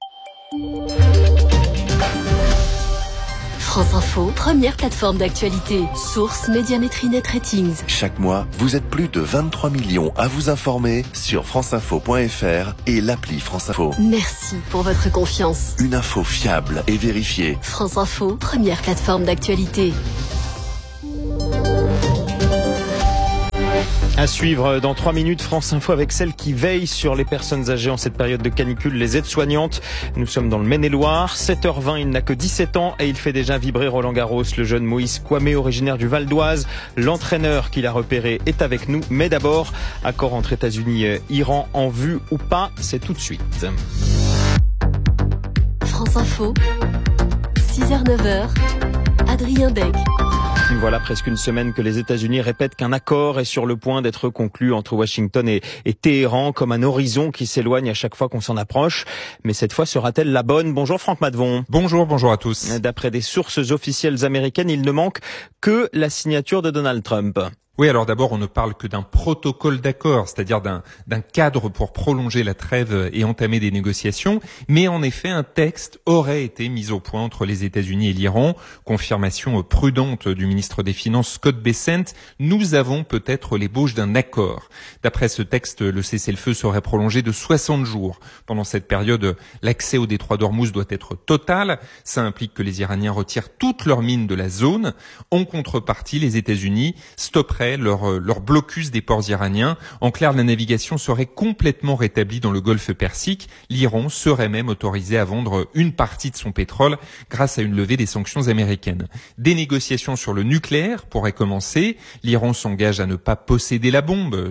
France Info, première plateforme d'actualité. Source Médiamétrie Net Ratings. Chaque mois, vous êtes plus de 23 millions à vous informer sur franceinfo.fr et l'appli France Info. Merci pour votre confiance. Une info fiable et vérifiée. France Info, première plateforme d'actualité. À suivre dans 3 minutes, France Info avec celle qui veille sur les personnes âgées en cette période de canicule, les aides-soignantes. Nous sommes dans le Maine-et-Loire. 7h20, il n'a que 17 ans et il fait déjà vibrer Roland Garros. Le jeune Moïse Kouamé, originaire du Val d'Oise, l'entraîneur qu'il a repéré est avec nous. Mais d'abord, accord entre États-Unis et Iran en vue ou pas, c'est tout de suite. France Info, 6h-9h, Adrien Beck. Voilà presque une semaine que les États-Unis répètent qu'un accord est sur le point d'être conclu entre Washington et Téhéran, comme un horizon qui s'éloigne à chaque fois qu'on s'en approche. Mais cette fois sera-t-elle la bonne? Bonjour Franck Maddevon. Bonjour à tous. D'après des sources officielles américaines, il ne manque que la signature de Donald Trump. Oui, alors d'abord, on ne parle que d'un protocole d'accord, c'est-à-dire d'un cadre pour prolonger la trêve et entamer des négociations. Mais en effet, un texte aurait été mis au point entre les États-Unis et l'Iran. Confirmation prudente du ministre des Finances Scott Bessent. Nous avons peut-être l'ébauche d'un accord. D'après ce texte, le cessez-le-feu serait prolongé de 60 jours. Pendant cette période, l'accès au détroit d'Ormuz doit être total. Ça implique que les Iraniens retirent toutes leurs mines de la zone. En contrepartie, les États-Unis stopperaient leur blocus des ports iraniens. En clair, la navigation serait complètement rétablie dans le golfe Persique. L'Iran serait même autorisé à vendre une partie de son pétrole grâce à une levée des sanctions américaines. Des négociations sur le nucléaire pourraient commencer. L'Iran s'engage à ne pas posséder la bombe,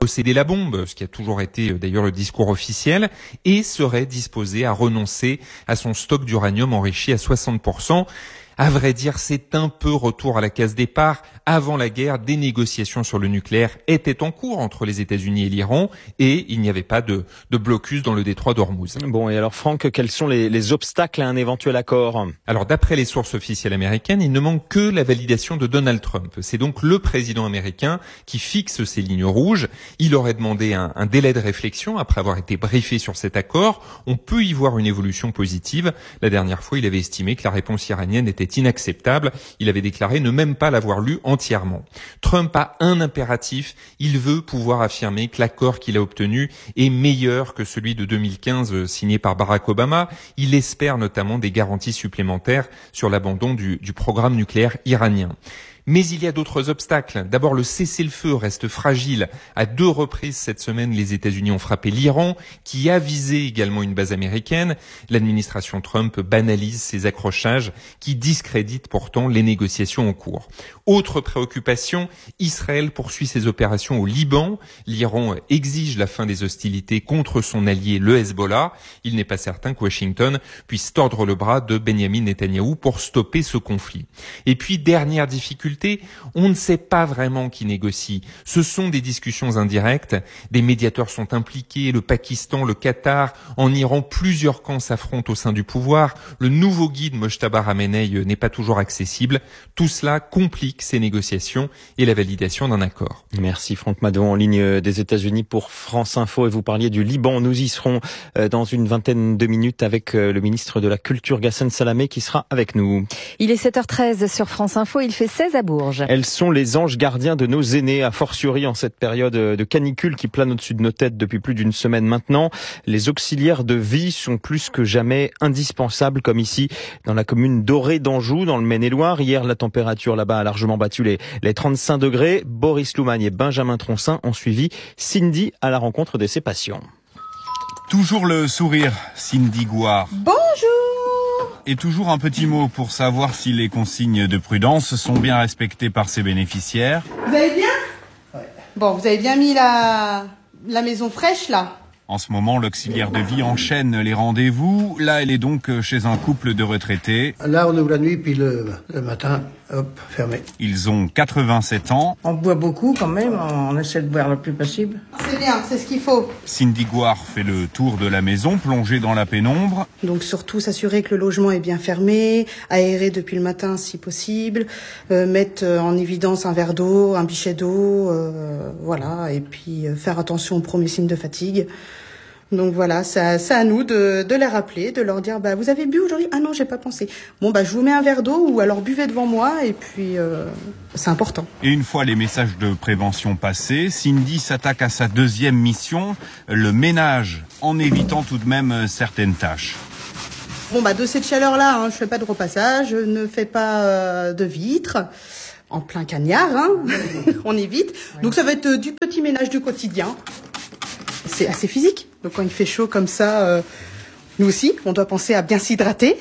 ce qui a toujours été d'ailleurs le discours officiel, et serait disposé à renoncer à son stock d'uranium enrichi à 60%. À vrai dire, c'est un peu retour à la case départ. Avant la guerre, des négociations sur le nucléaire étaient en cours entre les États-Unis et l'Iran et il n'y avait pas de blocus dans le détroit d'Ormuz. Bon, et alors Franck, quels sont les obstacles à un éventuel accord? Alors d'après les sources officielles américaines, il ne manque que la validation de Donald Trump. C'est donc le président américain qui fixe ces lignes rouges. Il aurait demandé un délai de réflexion après avoir été briefé sur cet accord. On peut y voir une évolution positive. La dernière fois, il avait estimé que la réponse iranienne était inacceptable. Il avait déclaré ne même pas l'avoir lu entièrement. Trump a un impératif. Il veut pouvoir affirmer que l'accord qu'il a obtenu est meilleur que celui de 2015 signé par Barack Obama. Il espère notamment des garanties supplémentaires sur l'abandon du programme nucléaire iranien. Mais il y a d'autres obstacles. D'abord, le cessez-le-feu reste fragile. À 2 reprises cette semaine, les États-Unis ont frappé l'Iran, qui a visé également une base américaine. L'administration Trump banalise ces accrochages qui discréditent pourtant les négociations en cours. Autre préoccupation, Israël poursuit ses opérations au Liban. L'Iran exige la fin des hostilités contre son allié, le Hezbollah. Il n'est pas certain que Washington puisse tordre le bras de Benyamin Netanyahou pour stopper ce conflit. Et puis, dernière difficulté, on ne sait pas vraiment qui négocie. Ce sont des discussions indirectes. Des médiateurs sont impliqués, le Pakistan, le Qatar. En Iran, plusieurs camps s'affrontent au sein du pouvoir. Le nouveau guide Mojtaba Khamenei n'est pas toujours accessible. Tout cela complique ces négociations et la validation d'un accord. Merci Franck Maddevon en ligne des États-Unis pour France Info. Et vous parliez du Liban. Nous y serons dans une vingtaine de minutes avec le ministre de la Culture Ghassan Salamé qui sera avec nous. Il est 7h13 sur France Info. Il fait 16 à Labourge. Elles sont les anges gardiens de nos aînés, a fortiori en cette période de canicule qui plane au-dessus de nos têtes depuis plus d'une semaine maintenant. Les auxiliaires de vie sont plus que jamais indispensables, comme ici dans la commune d'Orée d'Anjou, dans le Maine-et-Loire. Hier, la température là-bas a largement battu les 35 degrés. Boris Loumagne et Benjamin Troncin ont suivi Cindy à la rencontre de ses patients. Toujours le sourire, Cindy Gouard. Bonjour! Et toujours un petit mot pour savoir si les consignes de prudence sont bien respectées par ses bénéficiaires. Vous allez bien? Ouais. Bon, vous avez bien mis la maison fraîche, là? En ce moment, l'auxiliaire de vie enchaîne les rendez-vous. Là, elle est donc chez un couple de retraités. Là, on ouvre la nuit, puis le matin, hop, fermé. Ils ont 87 ans. On boit beaucoup quand même, on essaie de boire le plus possible. C'est bien, c'est ce qu'il faut. Cindy Gouard fait le tour de la maison, plongée dans la pénombre. Donc surtout s'assurer que le logement est bien fermé, aéré depuis le matin si possible, mettre en évidence un verre d'eau, un bichet d'eau, voilà, et puis faire attention aux premiers signes de fatigue. Donc voilà, c'est à nous de les rappeler, de leur dire vous avez bu aujourd'hui? Ah non, j'ai pas pensé. Bon je vous mets un verre d'eau ou alors buvez devant moi et puis c'est important. Et une fois les messages de prévention passés, Cindy s'attaque à sa deuxième mission, le ménage, en évitant tout de même certaines tâches. Bon de cette chaleur là, je fais pas de repassage, je ne fais pas de vitres. En plein cagnard, on évite. Donc ça va être du petit ménage du quotidien. C'est assez physique. Donc quand il fait chaud comme ça, nous aussi, on doit penser à bien s'hydrater.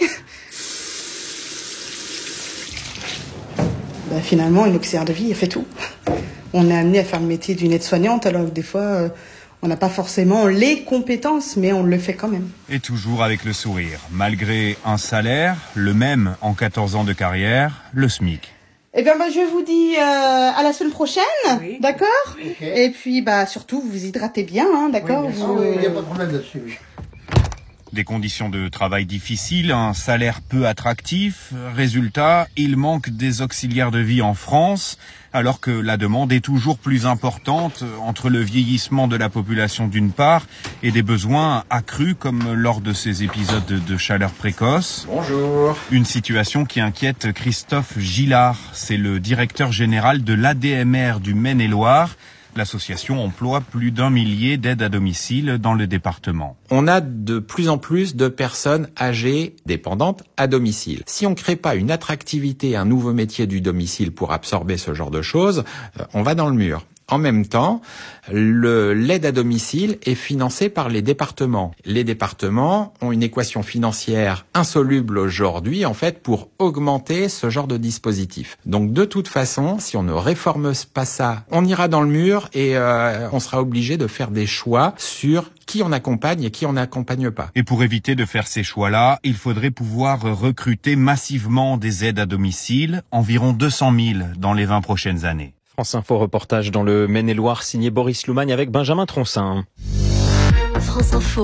Finalement, une auxiliaire de vie, elle fait tout. On est amené à faire le métier d'une aide-soignante, alors que des fois, on n'a pas forcément les compétences, mais on le fait quand même. Et toujours avec le sourire. Malgré un salaire, le même en 14 ans de carrière, le SMIC. Eh bien, je vous dis à la semaine prochaine, oui. D'accord? Okay. Et puis, surtout, vous vous hydratez bien, d'accord? Oui, il n'y a pas de problème là-dessus. Des conditions de travail difficiles, un salaire peu attractif. Résultat, il manque des auxiliaires de vie en France, alors que la demande est toujours plus importante entre le vieillissement de la population d'une part et des besoins accrus comme lors de ces épisodes de chaleur précoce. Bonjour. Une situation qui inquiète Christophe Gillard, c'est le directeur général de l'ADMR du Maine-et-Loire. L'association emploie plus d'1 millier d'aides à domicile dans le département. On a de plus en plus de personnes âgées dépendantes à domicile. Si on crée pas une attractivité, un nouveau métier du domicile pour absorber ce genre de choses, on va dans le mur. En même temps, l'aide à domicile est financée par les départements. Les départements ont une équation financière insoluble aujourd'hui, en fait, pour augmenter ce genre de dispositif. Donc, de toute façon, si on ne réforme pas ça, on ira dans le mur et on sera obligé de faire des choix sur qui on accompagne et qui on n'accompagne pas. Et pour éviter de faire ces choix-là, il faudrait pouvoir recruter massivement des aides à domicile, environ 200 000 dans les 20 prochaines années. France Info reportage dans le Maine-et-Loire signé Boris Loumagne avec Benjamin Troncin. France Info,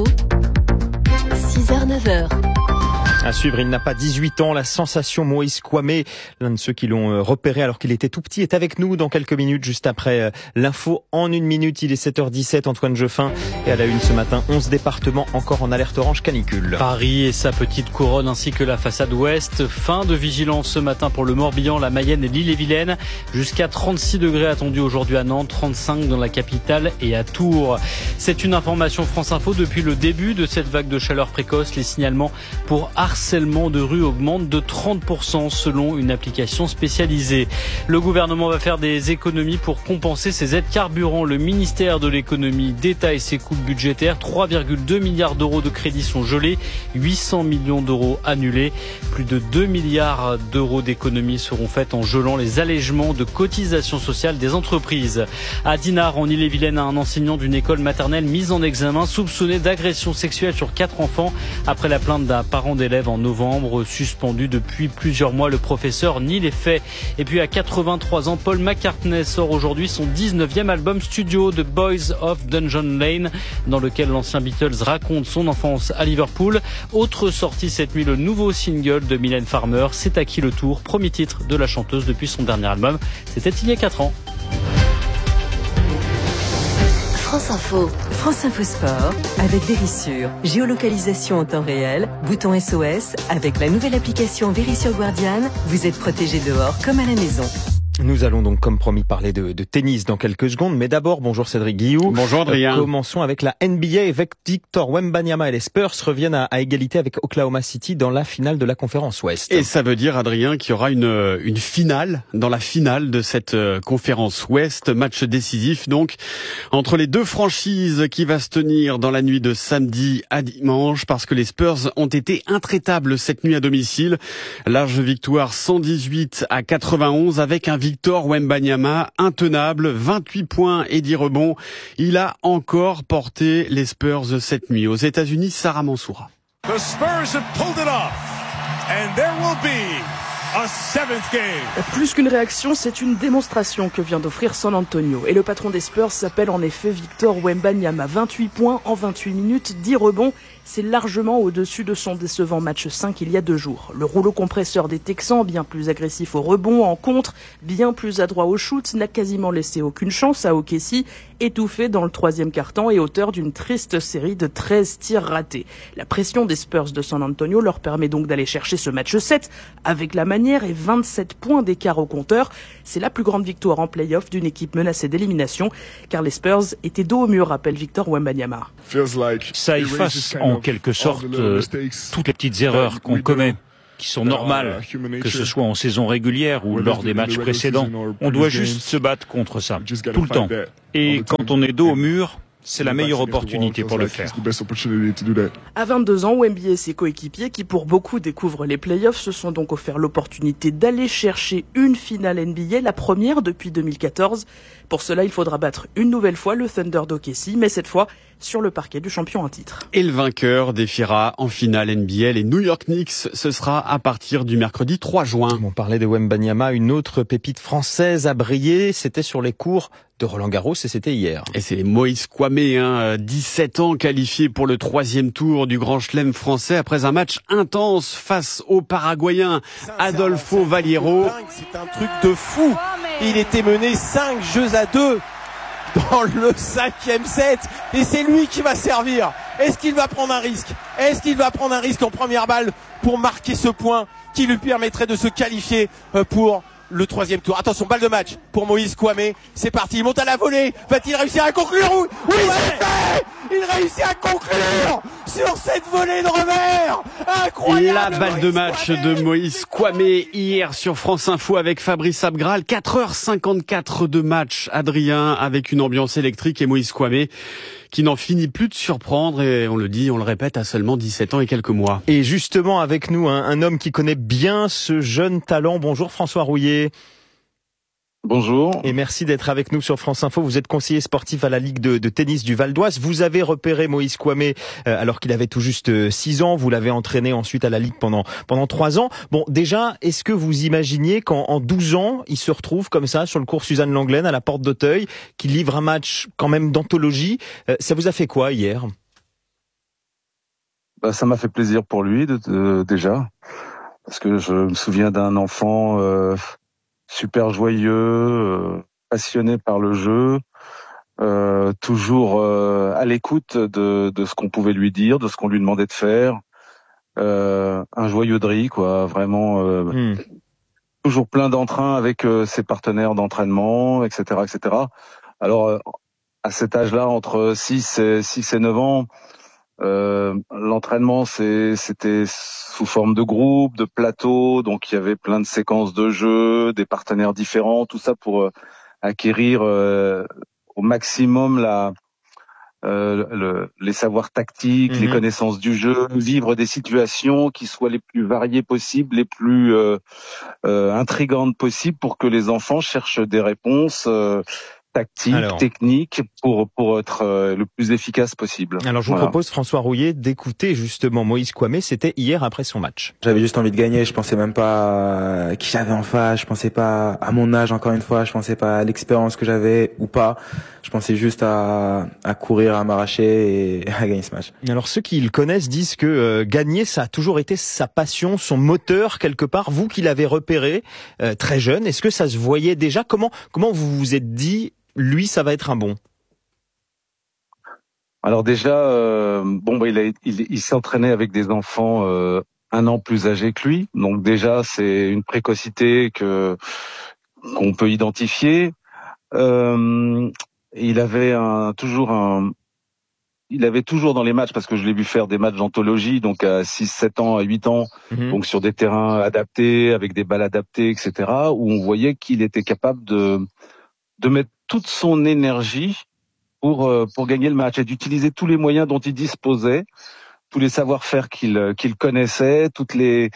6h-9h. À suivre, il n'a pas 18 ans, la sensation Moïse Kouamé, l'un de ceux qui l'ont repéré alors qu'il était tout petit, est avec nous dans quelques minutes, juste après l'info en 1 minute. Il est 7h17, Antoine Jeffin. Et à la une ce matin, 11 départements encore en alerte orange canicule. Paris et sa petite couronne ainsi que la façade ouest. Fin de vigilance ce matin pour le Morbihan, la Mayenne et l'Ille-et-Vilaine. Jusqu'à 36 degrés attendus aujourd'hui à Nantes, 35 dans la capitale et à Tours. C'est une information France Info. Depuis le début de cette vague de chaleur précoce, les signalements pour harcèlement de rue augmente de 30% selon une application spécialisée. Le gouvernement va faire des économies pour compenser ses aides carburant. Le ministère de l'économie détaille ses coupes budgétaires. 3,2 milliards d'euros de crédits sont gelés, 800 millions d'euros annulés. Plus de 2 milliards d'euros d'économies seront faites en gelant les allègements de cotisations sociales des entreprises. À Dinard, en Ille-et-Vilaine, un enseignant d'une école maternelle mis en examen soupçonné d'agression sexuelle sur 4 enfants après la plainte d'un parent d'élève en novembre. Suspendu depuis plusieurs mois, le professeur nie les faits. Et puis à 83 ans, Paul McCartney sort aujourd'hui son 19e album studio, The Boys of Dungeon Lane, dans lequel l'ancien Beatles raconte son enfance à Liverpool. Autre sortie cette nuit, le nouveau single de Mylène Farmer, C'est à qui le tour, premier titre de la chanteuse depuis son dernier album. C'était il y a 4 ans. France Info. France Info Sport avec Vérissure. Géolocalisation en temps réel, bouton SOS. Avec la nouvelle application Vérissure Guardian, vous êtes protégé dehors comme à la maison. Nous allons donc, comme promis, parler de tennis dans quelques secondes. Mais d'abord, bonjour Cédric Guillou. Bonjour Adrien. Commençons avec la NBA. Avec Victor Wembanyama et les Spurs reviennent à égalité avec Oklahoma City dans la finale de la conférence Ouest. Et ça veut dire, Adrien, qu'il y aura une finale dans la finale de cette conférence Ouest. Match décisif donc entre les deux franchises qui va se tenir dans la nuit de samedi à dimanche parce que les Spurs ont été intraitables cette nuit à domicile. Large victoire 118-91 avec un Victor Wembanyama intenable, 28 points et 10 rebonds. Il a encore porté les Spurs cette nuit. Aux États-Unis, Sarah Mansoura. The Spurs have pulled it off, and there will be a seventh game. Plus qu'une réaction, c'est une démonstration que vient d'offrir San Antonio. Et le patron des Spurs s'appelle en effet Victor Wembanyama. 28 points en 28 minutes, 10 rebonds. C'est largement au-dessus de son décevant match 5 il y a 2 jours. Le rouleau compresseur des Texans, bien plus agressif au rebond, en contre, bien plus adroit au shoot, n'a quasiment laissé aucune chance à OKC, étouffé dans le 3e quart-temps et auteur d'une triste série de 13 tirs ratés. La pression des Spurs de San Antonio leur permet donc d'aller chercher ce match 7 avec la manière et 27 points d'écart au compteur. C'est la plus grande victoire en play-off d'une équipe menacée d'élimination, car les Spurs étaient dos au mur, rappelle Victor Wembanyama. Ça efface en quelque sorte toutes les petites erreurs qu'on commet, qui sont normales, que ce soit en saison régulière ou lors des matchs précédents. On doit juste se battre contre ça, tout le temps. Et quand on est dos au mur, c'est la meilleure opportunité pour le faire. À 22 ans, Wemby et ses coéquipiers, qui pour beaucoup découvrent les playoffs, se sont donc offert l'opportunité d'aller chercher une finale NBA, la première depuis 2014. Pour cela, il faudra battre une nouvelle fois le Thunder d'OKC, mais cette fois sur le parquet du champion en titre. Et le vainqueur défiera en finale NBA les New York Knicks. Ce sera à partir du mercredi 3 juin. On parlait de Wembanyama, une autre pépite française a brillé. C'était sur les cours de Roland Garros et c'était hier. Et c'est Moïse Kwame, 17 ans, qualifié pour le 3e tour du Grand Chelem français après un match intense face au Paraguayen Adolfo Valiero. C'est un truc de fou. Il était mené 5-2 dans le 5e set et c'est lui qui va servir. Est-ce qu'il va prendre un risque? Est-ce qu'il va prendre un risque en première balle pour marquer ce point qui lui permettrait de se qualifier pour le 3e tour? Attention, balle de match pour Moïse Kwame. C'est parti, il monte à la volée. Va-t-il réussir à conclure? Oui, c'est fait! Il réussit à conclure sur cette volée de revers. Incroyable! La balle de match de Moïse Kwame hier sur France Info avec Fabrice Abgral. 4h54 de match, Adrien, avec une ambiance électrique et Moïse Kwame qui n'en finit plus de surprendre et on le dit, on le répète, à seulement 17 ans et quelques mois. Et justement avec nous, un homme qui connaît bien ce jeune talent. Bonjour François Rouillet. Bonjour. Et merci d'être avec nous sur France Info. Vous êtes conseiller sportif à la Ligue de tennis du Val d'Oise. Vous avez repéré Moïse Kwame alors qu'il avait tout juste 6 ans. Vous l'avez entraîné ensuite à la Ligue pendant 3 ans. Bon, déjà, est-ce que vous imaginiez qu'en 12 ans, il se retrouve comme ça sur le cours Suzanne Lenglen à la Porte d'Auteuil, qu'il livre un match quand même d'anthologie? Ça vous a fait quoi hier? Ça m'a fait plaisir pour lui déjà, parce que je me souviens d'un enfant super joyeux, passionné par le jeu, toujours à l'écoute de ce qu'on pouvait lui dire, de ce qu'on lui demandait de faire. Un joyeux de riz, quoi, vraiment. Toujours plein d'entrain avec ses partenaires d'entraînement, etc., etc. Alors, à cet âge-là, entre 6 et 9 ans, l'entraînement c'était sous forme de groupe, de plateau, donc il y avait plein de séquences de jeu, des partenaires différents, tout ça pour acquérir au maximum les savoirs tactiques, les connaissances du jeu, vivre des situations qui soient les plus variées possibles, les plus intrigantes possibles pour que les enfants cherchent des réponses tactique, technique, pour être le plus efficace possible. Alors je vous propose, François Rouillet, d'écouter justement Moïse Kwame. C'était hier après son match. J'avais juste envie de gagner, je pensais même pas qui j'avais en face, je pensais pas à mon âge encore une fois, je pensais pas à l'expérience que j'avais ou pas. Je pensais juste à courir, à m'arracher et à gagner ce match. Alors ceux qui le connaissent disent que gagner, ça a toujours été sa passion, son moteur quelque part. Vous qui l'avez repéré très jeune, est-ce que ça se voyait déjà? Comment vous vous êtes dit, lui, ça va être un bon? Alors déjà, il s'entraînait avec des enfants 1 an plus âgés que lui, donc déjà c'est une précocité qu'on peut identifier. Il avait toujours dans les matchs, parce que je l'ai vu faire des matchs d'anthologie, donc à 6, 7 ans, à 8 ans, donc sur des terrains adaptés, avec des balles adaptées, etc., où on voyait qu'il était capable de mettre toute son énergie pour gagner le match et d'utiliser tous les moyens dont il disposait, tous les savoir-faire qu'il connaissait, toutes les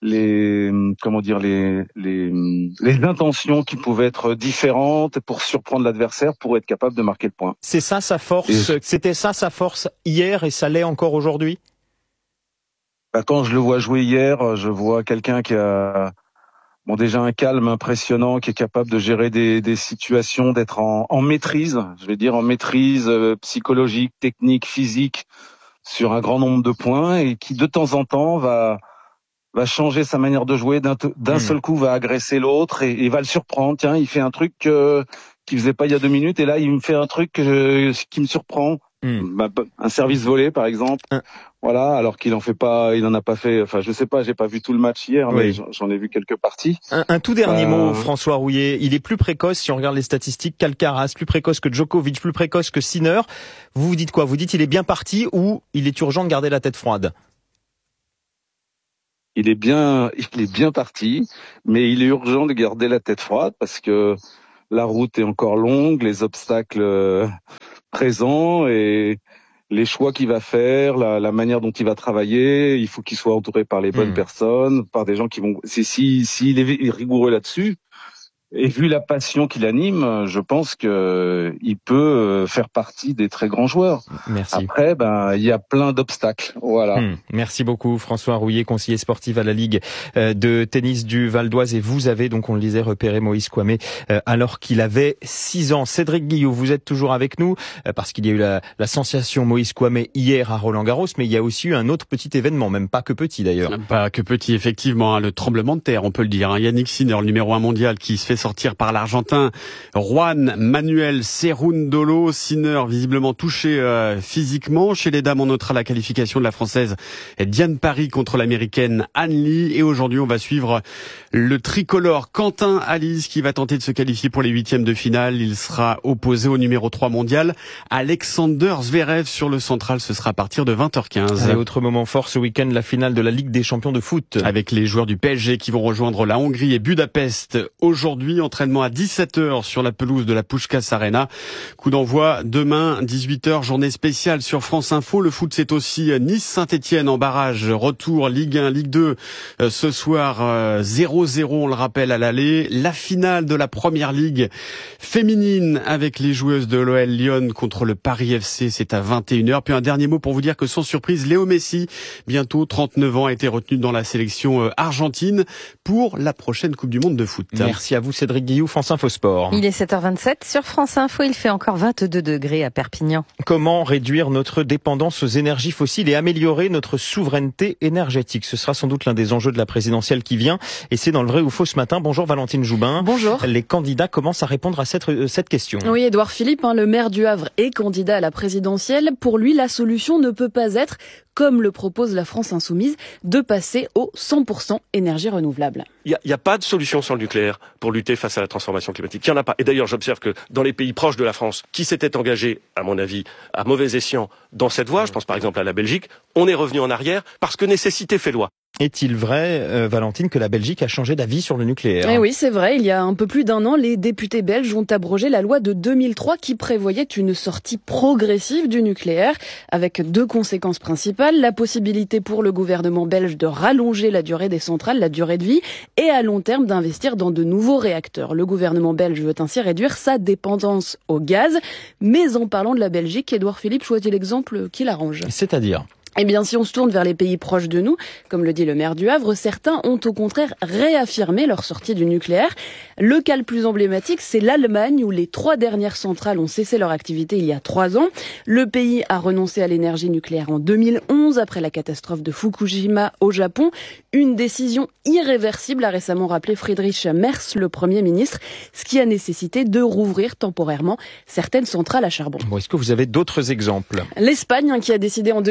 intentions qui pouvaient être différentes pour surprendre l'adversaire, pour être capable de marquer le point. C'est ça sa force. C'était ça sa force hier et ça l'est encore aujourd'hui. Quand je le vois jouer hier, je vois quelqu'un qui a déjà un calme impressionnant, qui est capable de gérer des situations, d'être en maîtrise, je vais dire en maîtrise psychologique, technique, physique, sur un grand nombre de points, et qui de temps en temps va changer sa manière de jouer, d'un seul coup va agresser l'autre et va le surprendre. Tiens, il fait un truc qu'il faisait pas il y a 2 minutes, et là il me fait un truc qui me surprend. Un service volé par exemple. Voilà, alors qu'il en a pas fait, enfin je sais pas, j'ai pas vu tout le match hier, mais j'en ai vu quelques parties. Un tout dernier mot, François Rouillet, il est plus précoce, si on regarde les statistiques, qu'Alcaraz, plus précoce que Djokovic, plus précoce que Sinner. Vous dites quoi? Vous dites il est bien parti, ou il est urgent de garder la tête froide? Il est bien parti, mais il est urgent de garder la tête froide, parce que la route est encore longue, les obstacles présents, et les choix qu'il va faire, la manière dont il va travailler, il faut qu'il soit entouré par les bonnes personnes, par des gens qui vont... S'il est rigoureux là-dessus, et vu la passion qu'il anime, je pense que il peut faire partie des très grands joueurs. Merci. Après, il y a plein d'obstacles. Voilà. Merci beaucoup, François Rouillet, conseiller sportif à la Ligue de tennis du Val d'Oise. Et vous avez, donc on le disait, repéré Moïse Kouamé alors qu'il avait 6 ans. Cédric Guillou, vous êtes toujours avec nous parce qu'il y a eu la sensation Moïse Kouamé hier à Roland-Garros, mais il y a aussi eu un autre petit événement, même pas que petit d'ailleurs. Pas que petit, effectivement, le tremblement de terre, on peut le dire. Yannick Sinner, le numéro 1 mondial, qui se fait sortir par l'Argentin Juan Manuel Cerundolo. Sinner visiblement touché physiquement. Chez les dames, on notera la qualification de la Française Diane Parry contre l'Américaine Anne Lee. Et aujourd'hui, on va suivre le tricolore Quentin Halys qui va tenter de se qualifier pour les 8e de finale. Il sera opposé au numéro 3 mondial Alexander Zverev sur le central. Ce sera à partir de 20h15. Et autre moment fort ce week-end, la finale de la Ligue des champions de foot. Avec les joueurs du PSG qui vont rejoindre la Hongrie et Budapest aujourd'hui. Entraînement à 17h sur la pelouse de la Puskás Arena. Coup d'envoi demain, 18h, journée spéciale sur France Info. Le foot, c'est aussi Nice-Saint-Etienne en barrage. Retour Ligue 1, Ligue 2 ce soir 0-0, on le rappelle, à l'aller. La finale de la Première Ligue féminine avec les joueuses de l'OL Lyon contre le Paris FC, c'est à 21h. Puis un dernier mot pour vous dire que sans surprise, Léo Messi, bientôt 39 ans, a été retenu dans la sélection argentine pour la prochaine Coupe du Monde de foot. Merci à vous, Cédric Guillou, France Info Sport. Il est 7h27 sur France Info, il fait encore 22 degrés à Perpignan. Comment réduire notre dépendance aux énergies fossiles et améliorer notre souveraineté énergétique? Ce sera sans doute l'un des enjeux de la présidentielle qui vient, et c'est dans le vrai ou faux ce matin. Bonjour Valentine Joubin. Bonjour. Les candidats commencent à répondre à cette question. Oui, Édouard Philippe, le maire du Havre, est candidat à la présidentielle. Pour lui, la solution ne peut pas être, comme le propose la France Insoumise, de passer au 100% énergie renouvelable. Il n'y a pas de solution sans le nucléaire pour lutter face à la transformation climatique. Il n'y en a pas. Et d'ailleurs, j'observe que dans les pays proches de la France, qui s'étaient engagés, à mon avis, à mauvais escient dans cette voie, je pense par exemple à la Belgique, on est revenu en arrière parce que nécessité fait loi. Est-il vrai, Valentine, que la Belgique a changé d'avis sur le nucléaire? Eh oui, c'est vrai. Il y a un peu plus d'1 an, les députés belges ont abrogé la loi de 2003 qui prévoyait une sortie progressive du nucléaire, avec 2 conséquences principales. La possibilité pour le gouvernement belge de rallonger la durée des centrales, la durée de vie, et à long terme d'investir dans de nouveaux réacteurs. Le gouvernement belge veut ainsi réduire sa dépendance au gaz. Mais en parlant de la Belgique, Édouard Philippe choisit l'exemple qui l'arrange. C'est-à-dire ? Eh bien, si on se tourne vers les pays proches de nous, comme le dit le maire du Havre, certains ont au contraire réaffirmé leur sortie du nucléaire. Le cas le plus emblématique, c'est l'Allemagne, où les 3 dernières centrales ont cessé leur activité il y a 3 ans. Le pays a renoncé à l'énergie nucléaire en 2011, après la catastrophe de Fukushima au Japon. Une décision irréversible, a récemment rappelé Friedrich Merz, le Premier ministre, ce qui a nécessité de rouvrir temporairement certaines centrales à charbon. Bon, est-ce que vous avez d'autres exemples ? L'Espagne, qui a décidé en 2019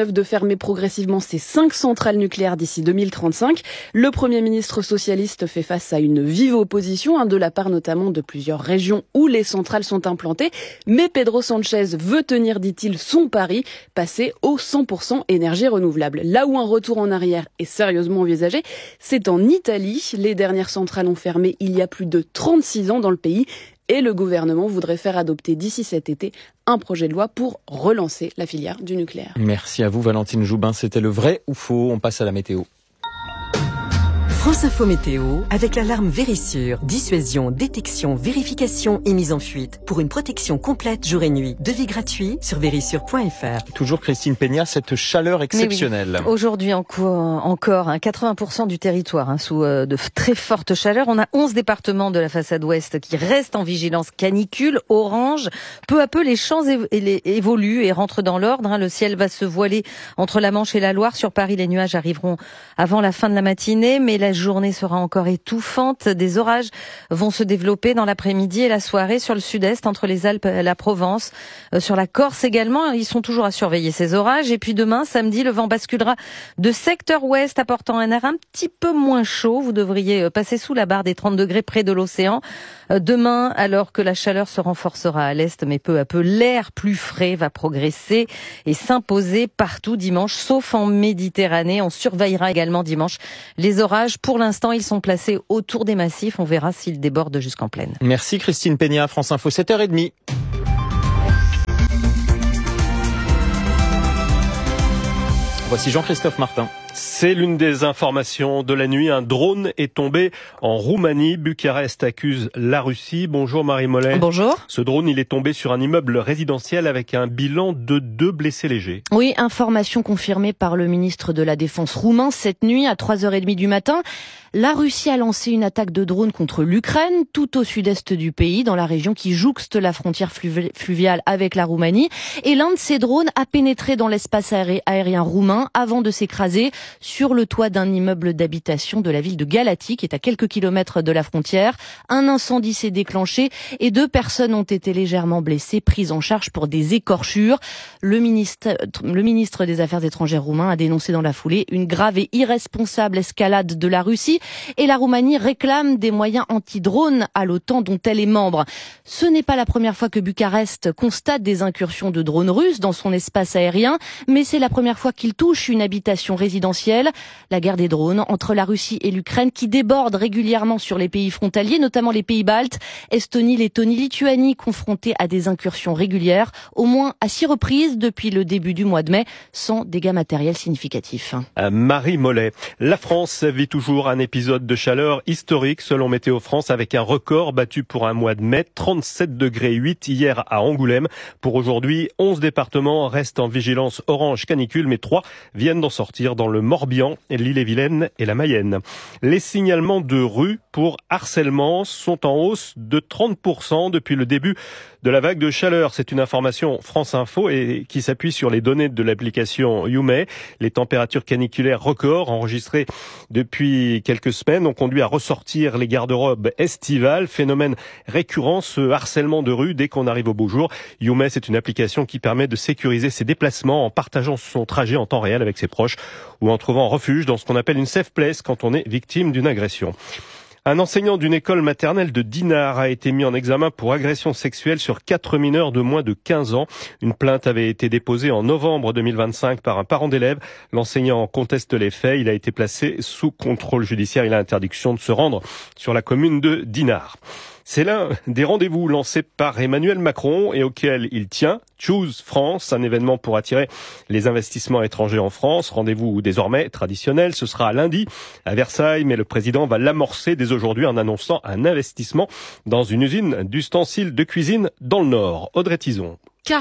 l'œuvre de fermer progressivement ces 5 centrales nucléaires d'ici 2035. Le Premier ministre socialiste fait face à une vive opposition, de la part notamment de plusieurs régions où les centrales sont implantées. Mais Pedro Sanchez veut tenir, dit-il, son pari, passer au 100% énergie renouvelable. Là où un retour en arrière est sérieusement envisagé, c'est en Italie. Les dernières centrales ont fermé il y a plus de 36 ans dans le pays. Et le gouvernement voudrait faire adopter d'ici cet été un projet de loi pour relancer la filière du nucléaire. Merci à vous Valentine Joubin, c'était le vrai ou faux. On passe à la météo. France Info Météo, avec l'alarme Vérissure. Dissuasion, détection, vérification et mise en fuite. Pour une protection complète jour et nuit. Devis gratuit sur vérissure.fr. Toujours Christine Peña, cette chaleur exceptionnelle. Oui. Aujourd'hui encore, 80% du territoire sous de très fortes chaleurs. On a 11 départements de la façade ouest qui restent en vigilance canicule, orange. Peu à peu, les champs évoluent et rentrent dans l'ordre. Le ciel va se voiler entre la Manche et la Loire. Sur Paris, les nuages arriveront avant la fin de la matinée, mais la journée sera encore étouffante. Des orages vont se développer dans l'après-midi et la soirée sur le sud-est, entre les Alpes et la Provence. Sur la Corse également, ils sont toujours à surveiller ces orages. Et puis demain, samedi, le vent basculera de secteur ouest, apportant un air un petit peu moins chaud. Vous devriez passer sous la barre des 30 degrés près de l'océan. Demain, alors que la chaleur se renforcera à l'est, mais peu à peu, l'air plus frais va progresser et s'imposer partout dimanche, sauf en Méditerranée. On surveillera également dimanche les orages. Pour l'instant, ils sont placés autour des massifs. On verra s'ils débordent jusqu'en plaine. Merci Christine Peña, France Info, 7h30. Voici Jean-Christophe Martin. C'est l'une des informations de la nuit. Un drone est tombé en Roumanie. Bucarest accuse la Russie. Bonjour Marie Mollet. Bonjour. Ce drone, il est tombé sur un immeuble résidentiel avec un bilan de 2 blessés légers. Oui, information confirmée par le ministre de la Défense roumain cette nuit à 3h30 du matin. La Russie a lancé une attaque de drone contre l'Ukraine, tout au sud-est du pays, dans la région qui jouxte la frontière fluviale avec la Roumanie. Et l'un de ces drones a pénétré dans l'espace aérien roumain avant de s'écraser sur le toit d'un immeuble d'habitation de la ville de Galați, qui est à quelques kilomètres de la frontière. Un incendie s'est déclenché et 2 personnes ont été légèrement blessées, prises en charge pour des écorchures. Le ministre des Affaires étrangères roumain a dénoncé dans la foulée une grave et irresponsable escalade de la Russie. Et la Roumanie réclame des moyens anti-drones à l'OTAN dont elle est membre. Ce n'est pas la première fois que Bucarest constate des incursions de drones russes dans son espace aérien, mais c'est la première fois qu'il touche une habitation résidentielle. La guerre des drones entre la Russie et l'Ukraine qui déborde régulièrement sur les pays frontaliers, notamment les pays baltes, Estonie, Lettonie, Lituanie, confrontés à des incursions régulières, au moins à 6 reprises depuis le début du mois de mai, sans dégâts matériels significatifs. Marie Mollet. La France vit toujours un épisode de chaleur historique selon Météo France, avec un record battu pour un mois de mai, 37 degrés 8 hier à Angoulême. Pour aujourd'hui, 11 départements restent en vigilance orange canicule, mais 3 viennent d'en sortir dans le Morbihan, l'Ille-et-Vilaine et la Mayenne. Les signalements de rue pour harcèlement sont en hausse de 30% depuis le début de la vague de chaleur. C'est une information France Info et qui s'appuie sur les données de l'application YouMay. Les températures caniculaires records enregistrées depuis quelques semaines ont conduit à ressortir les garde-robes estivales. Phénomène récurrent, ce harcèlement de rue dès qu'on arrive au beau jour. YouMay, c'est une application qui permet de sécuriser ses déplacements en partageant son trajet en temps réel avec ses proches ou en trouvant refuge dans ce qu'on appelle une safe place quand on est victime d'une agression. Un enseignant d'une école maternelle de Dinard a été mis en examen pour agression sexuelle sur 4 mineurs de moins de 15 ans. Une plainte avait été déposée en novembre 2025 par un parent d'élève. L'enseignant conteste les faits. Il a été placé sous contrôle judiciaire. Il a interdiction de se rendre sur la commune de Dinard. C'est l'un des rendez-vous lancés par Emmanuel Macron et auquel il tient. Choose France, un événement pour attirer les investissements étrangers en France. Rendez-vous désormais traditionnel. Ce sera lundi à Versailles, mais le président va l'amorcer dès aujourd'hui en annonçant un investissement dans une usine d'ustensiles de cuisine dans le Nord. Audrey Tison.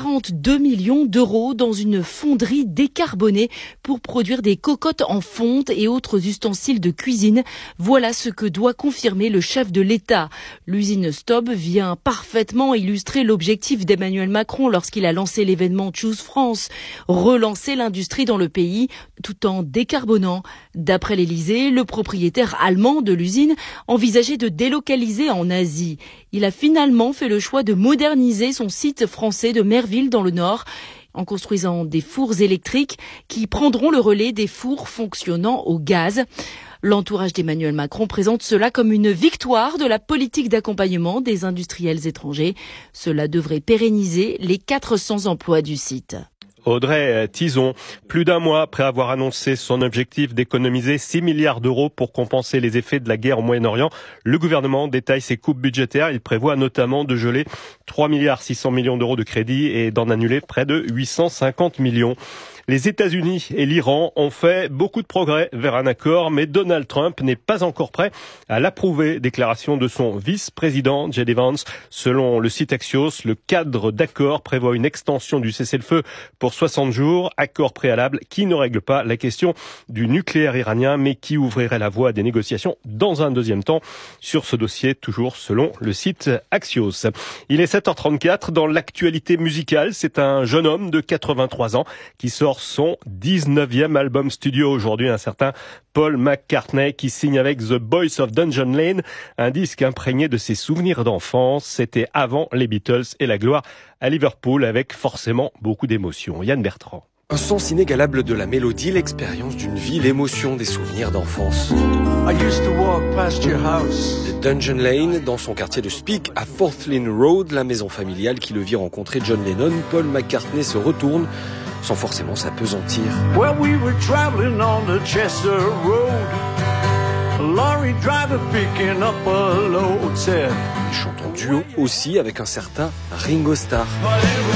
42 millions d'euros dans une fonderie décarbonée pour produire des cocottes en fonte et autres ustensiles de cuisine. Voilà ce que doit confirmer le chef de l'État. L'usine Stob vient parfaitement illustrer l'objectif d'Emmanuel Macron lorsqu'il a lancé l'événement Choose France, relancer l'industrie dans le pays tout en décarbonant. D'après l'Élysée, le propriétaire allemand de l'usine envisageait de délocaliser en Asie. Il a finalement fait le choix de moderniser son site français de Merville dans le Nord. en construisant des fours électriques qui prendront le relais des fours fonctionnant au gaz. L'entourage d'Emmanuel Macron présente cela comme une victoire de la politique d'accompagnement des industriels étrangers. Cela devrait pérenniser les 400 emplois du site. Audrey Tizon, plus d'un mois après avoir annoncé son objectif d'économiser 6 milliards d'euros pour compenser les effets de la guerre au Moyen-Orient, le gouvernement détaille ses coupes budgétaires. Il prévoit notamment de geler 3 milliards 600 millions d'euros de crédit et d'en annuler près de 850 millions. Les États-Unis et l'Iran ont fait beaucoup de progrès vers un accord, mais Donald Trump n'est pas encore prêt à l'approuver. Déclaration de son vice-président, J.D. Vance. Selon le site Axios, le cadre d'accord prévoit une extension du cessez-le-feu pour 60 jours, accord préalable qui ne règle pas la question du nucléaire iranien, mais qui ouvrirait la voie à des négociations dans un deuxième temps sur ce dossier, toujours selon le site Axios. Il est 7h34. Dans l'actualité musicale, c'est un jeune homme de 83 ans qui sort son 19e album studio aujourd'hui, un certain Paul McCartney qui signe avec The Boys of Dungeon Lane, un disque imprégné de ses souvenirs d'enfance. C'était avant les Beatles et la gloire à Liverpool, avec forcément beaucoup d'émotions. Yann Bertrand. Un sens inégalable de la mélodie, l'expérience d'une vie, l'émotion des souvenirs d'enfance. The Dungeon Lane, dans son quartier de Speke, à Fourth Lane Road, la maison familiale qui le vit rencontrer John Lennon, Paul McCartney se retourne sans forcément s'apesantir. Well, we were traveling on the Chester Road. A lorry driver picking up a load said. Ils chantent en duo aussi avec un certain Ringo Starr.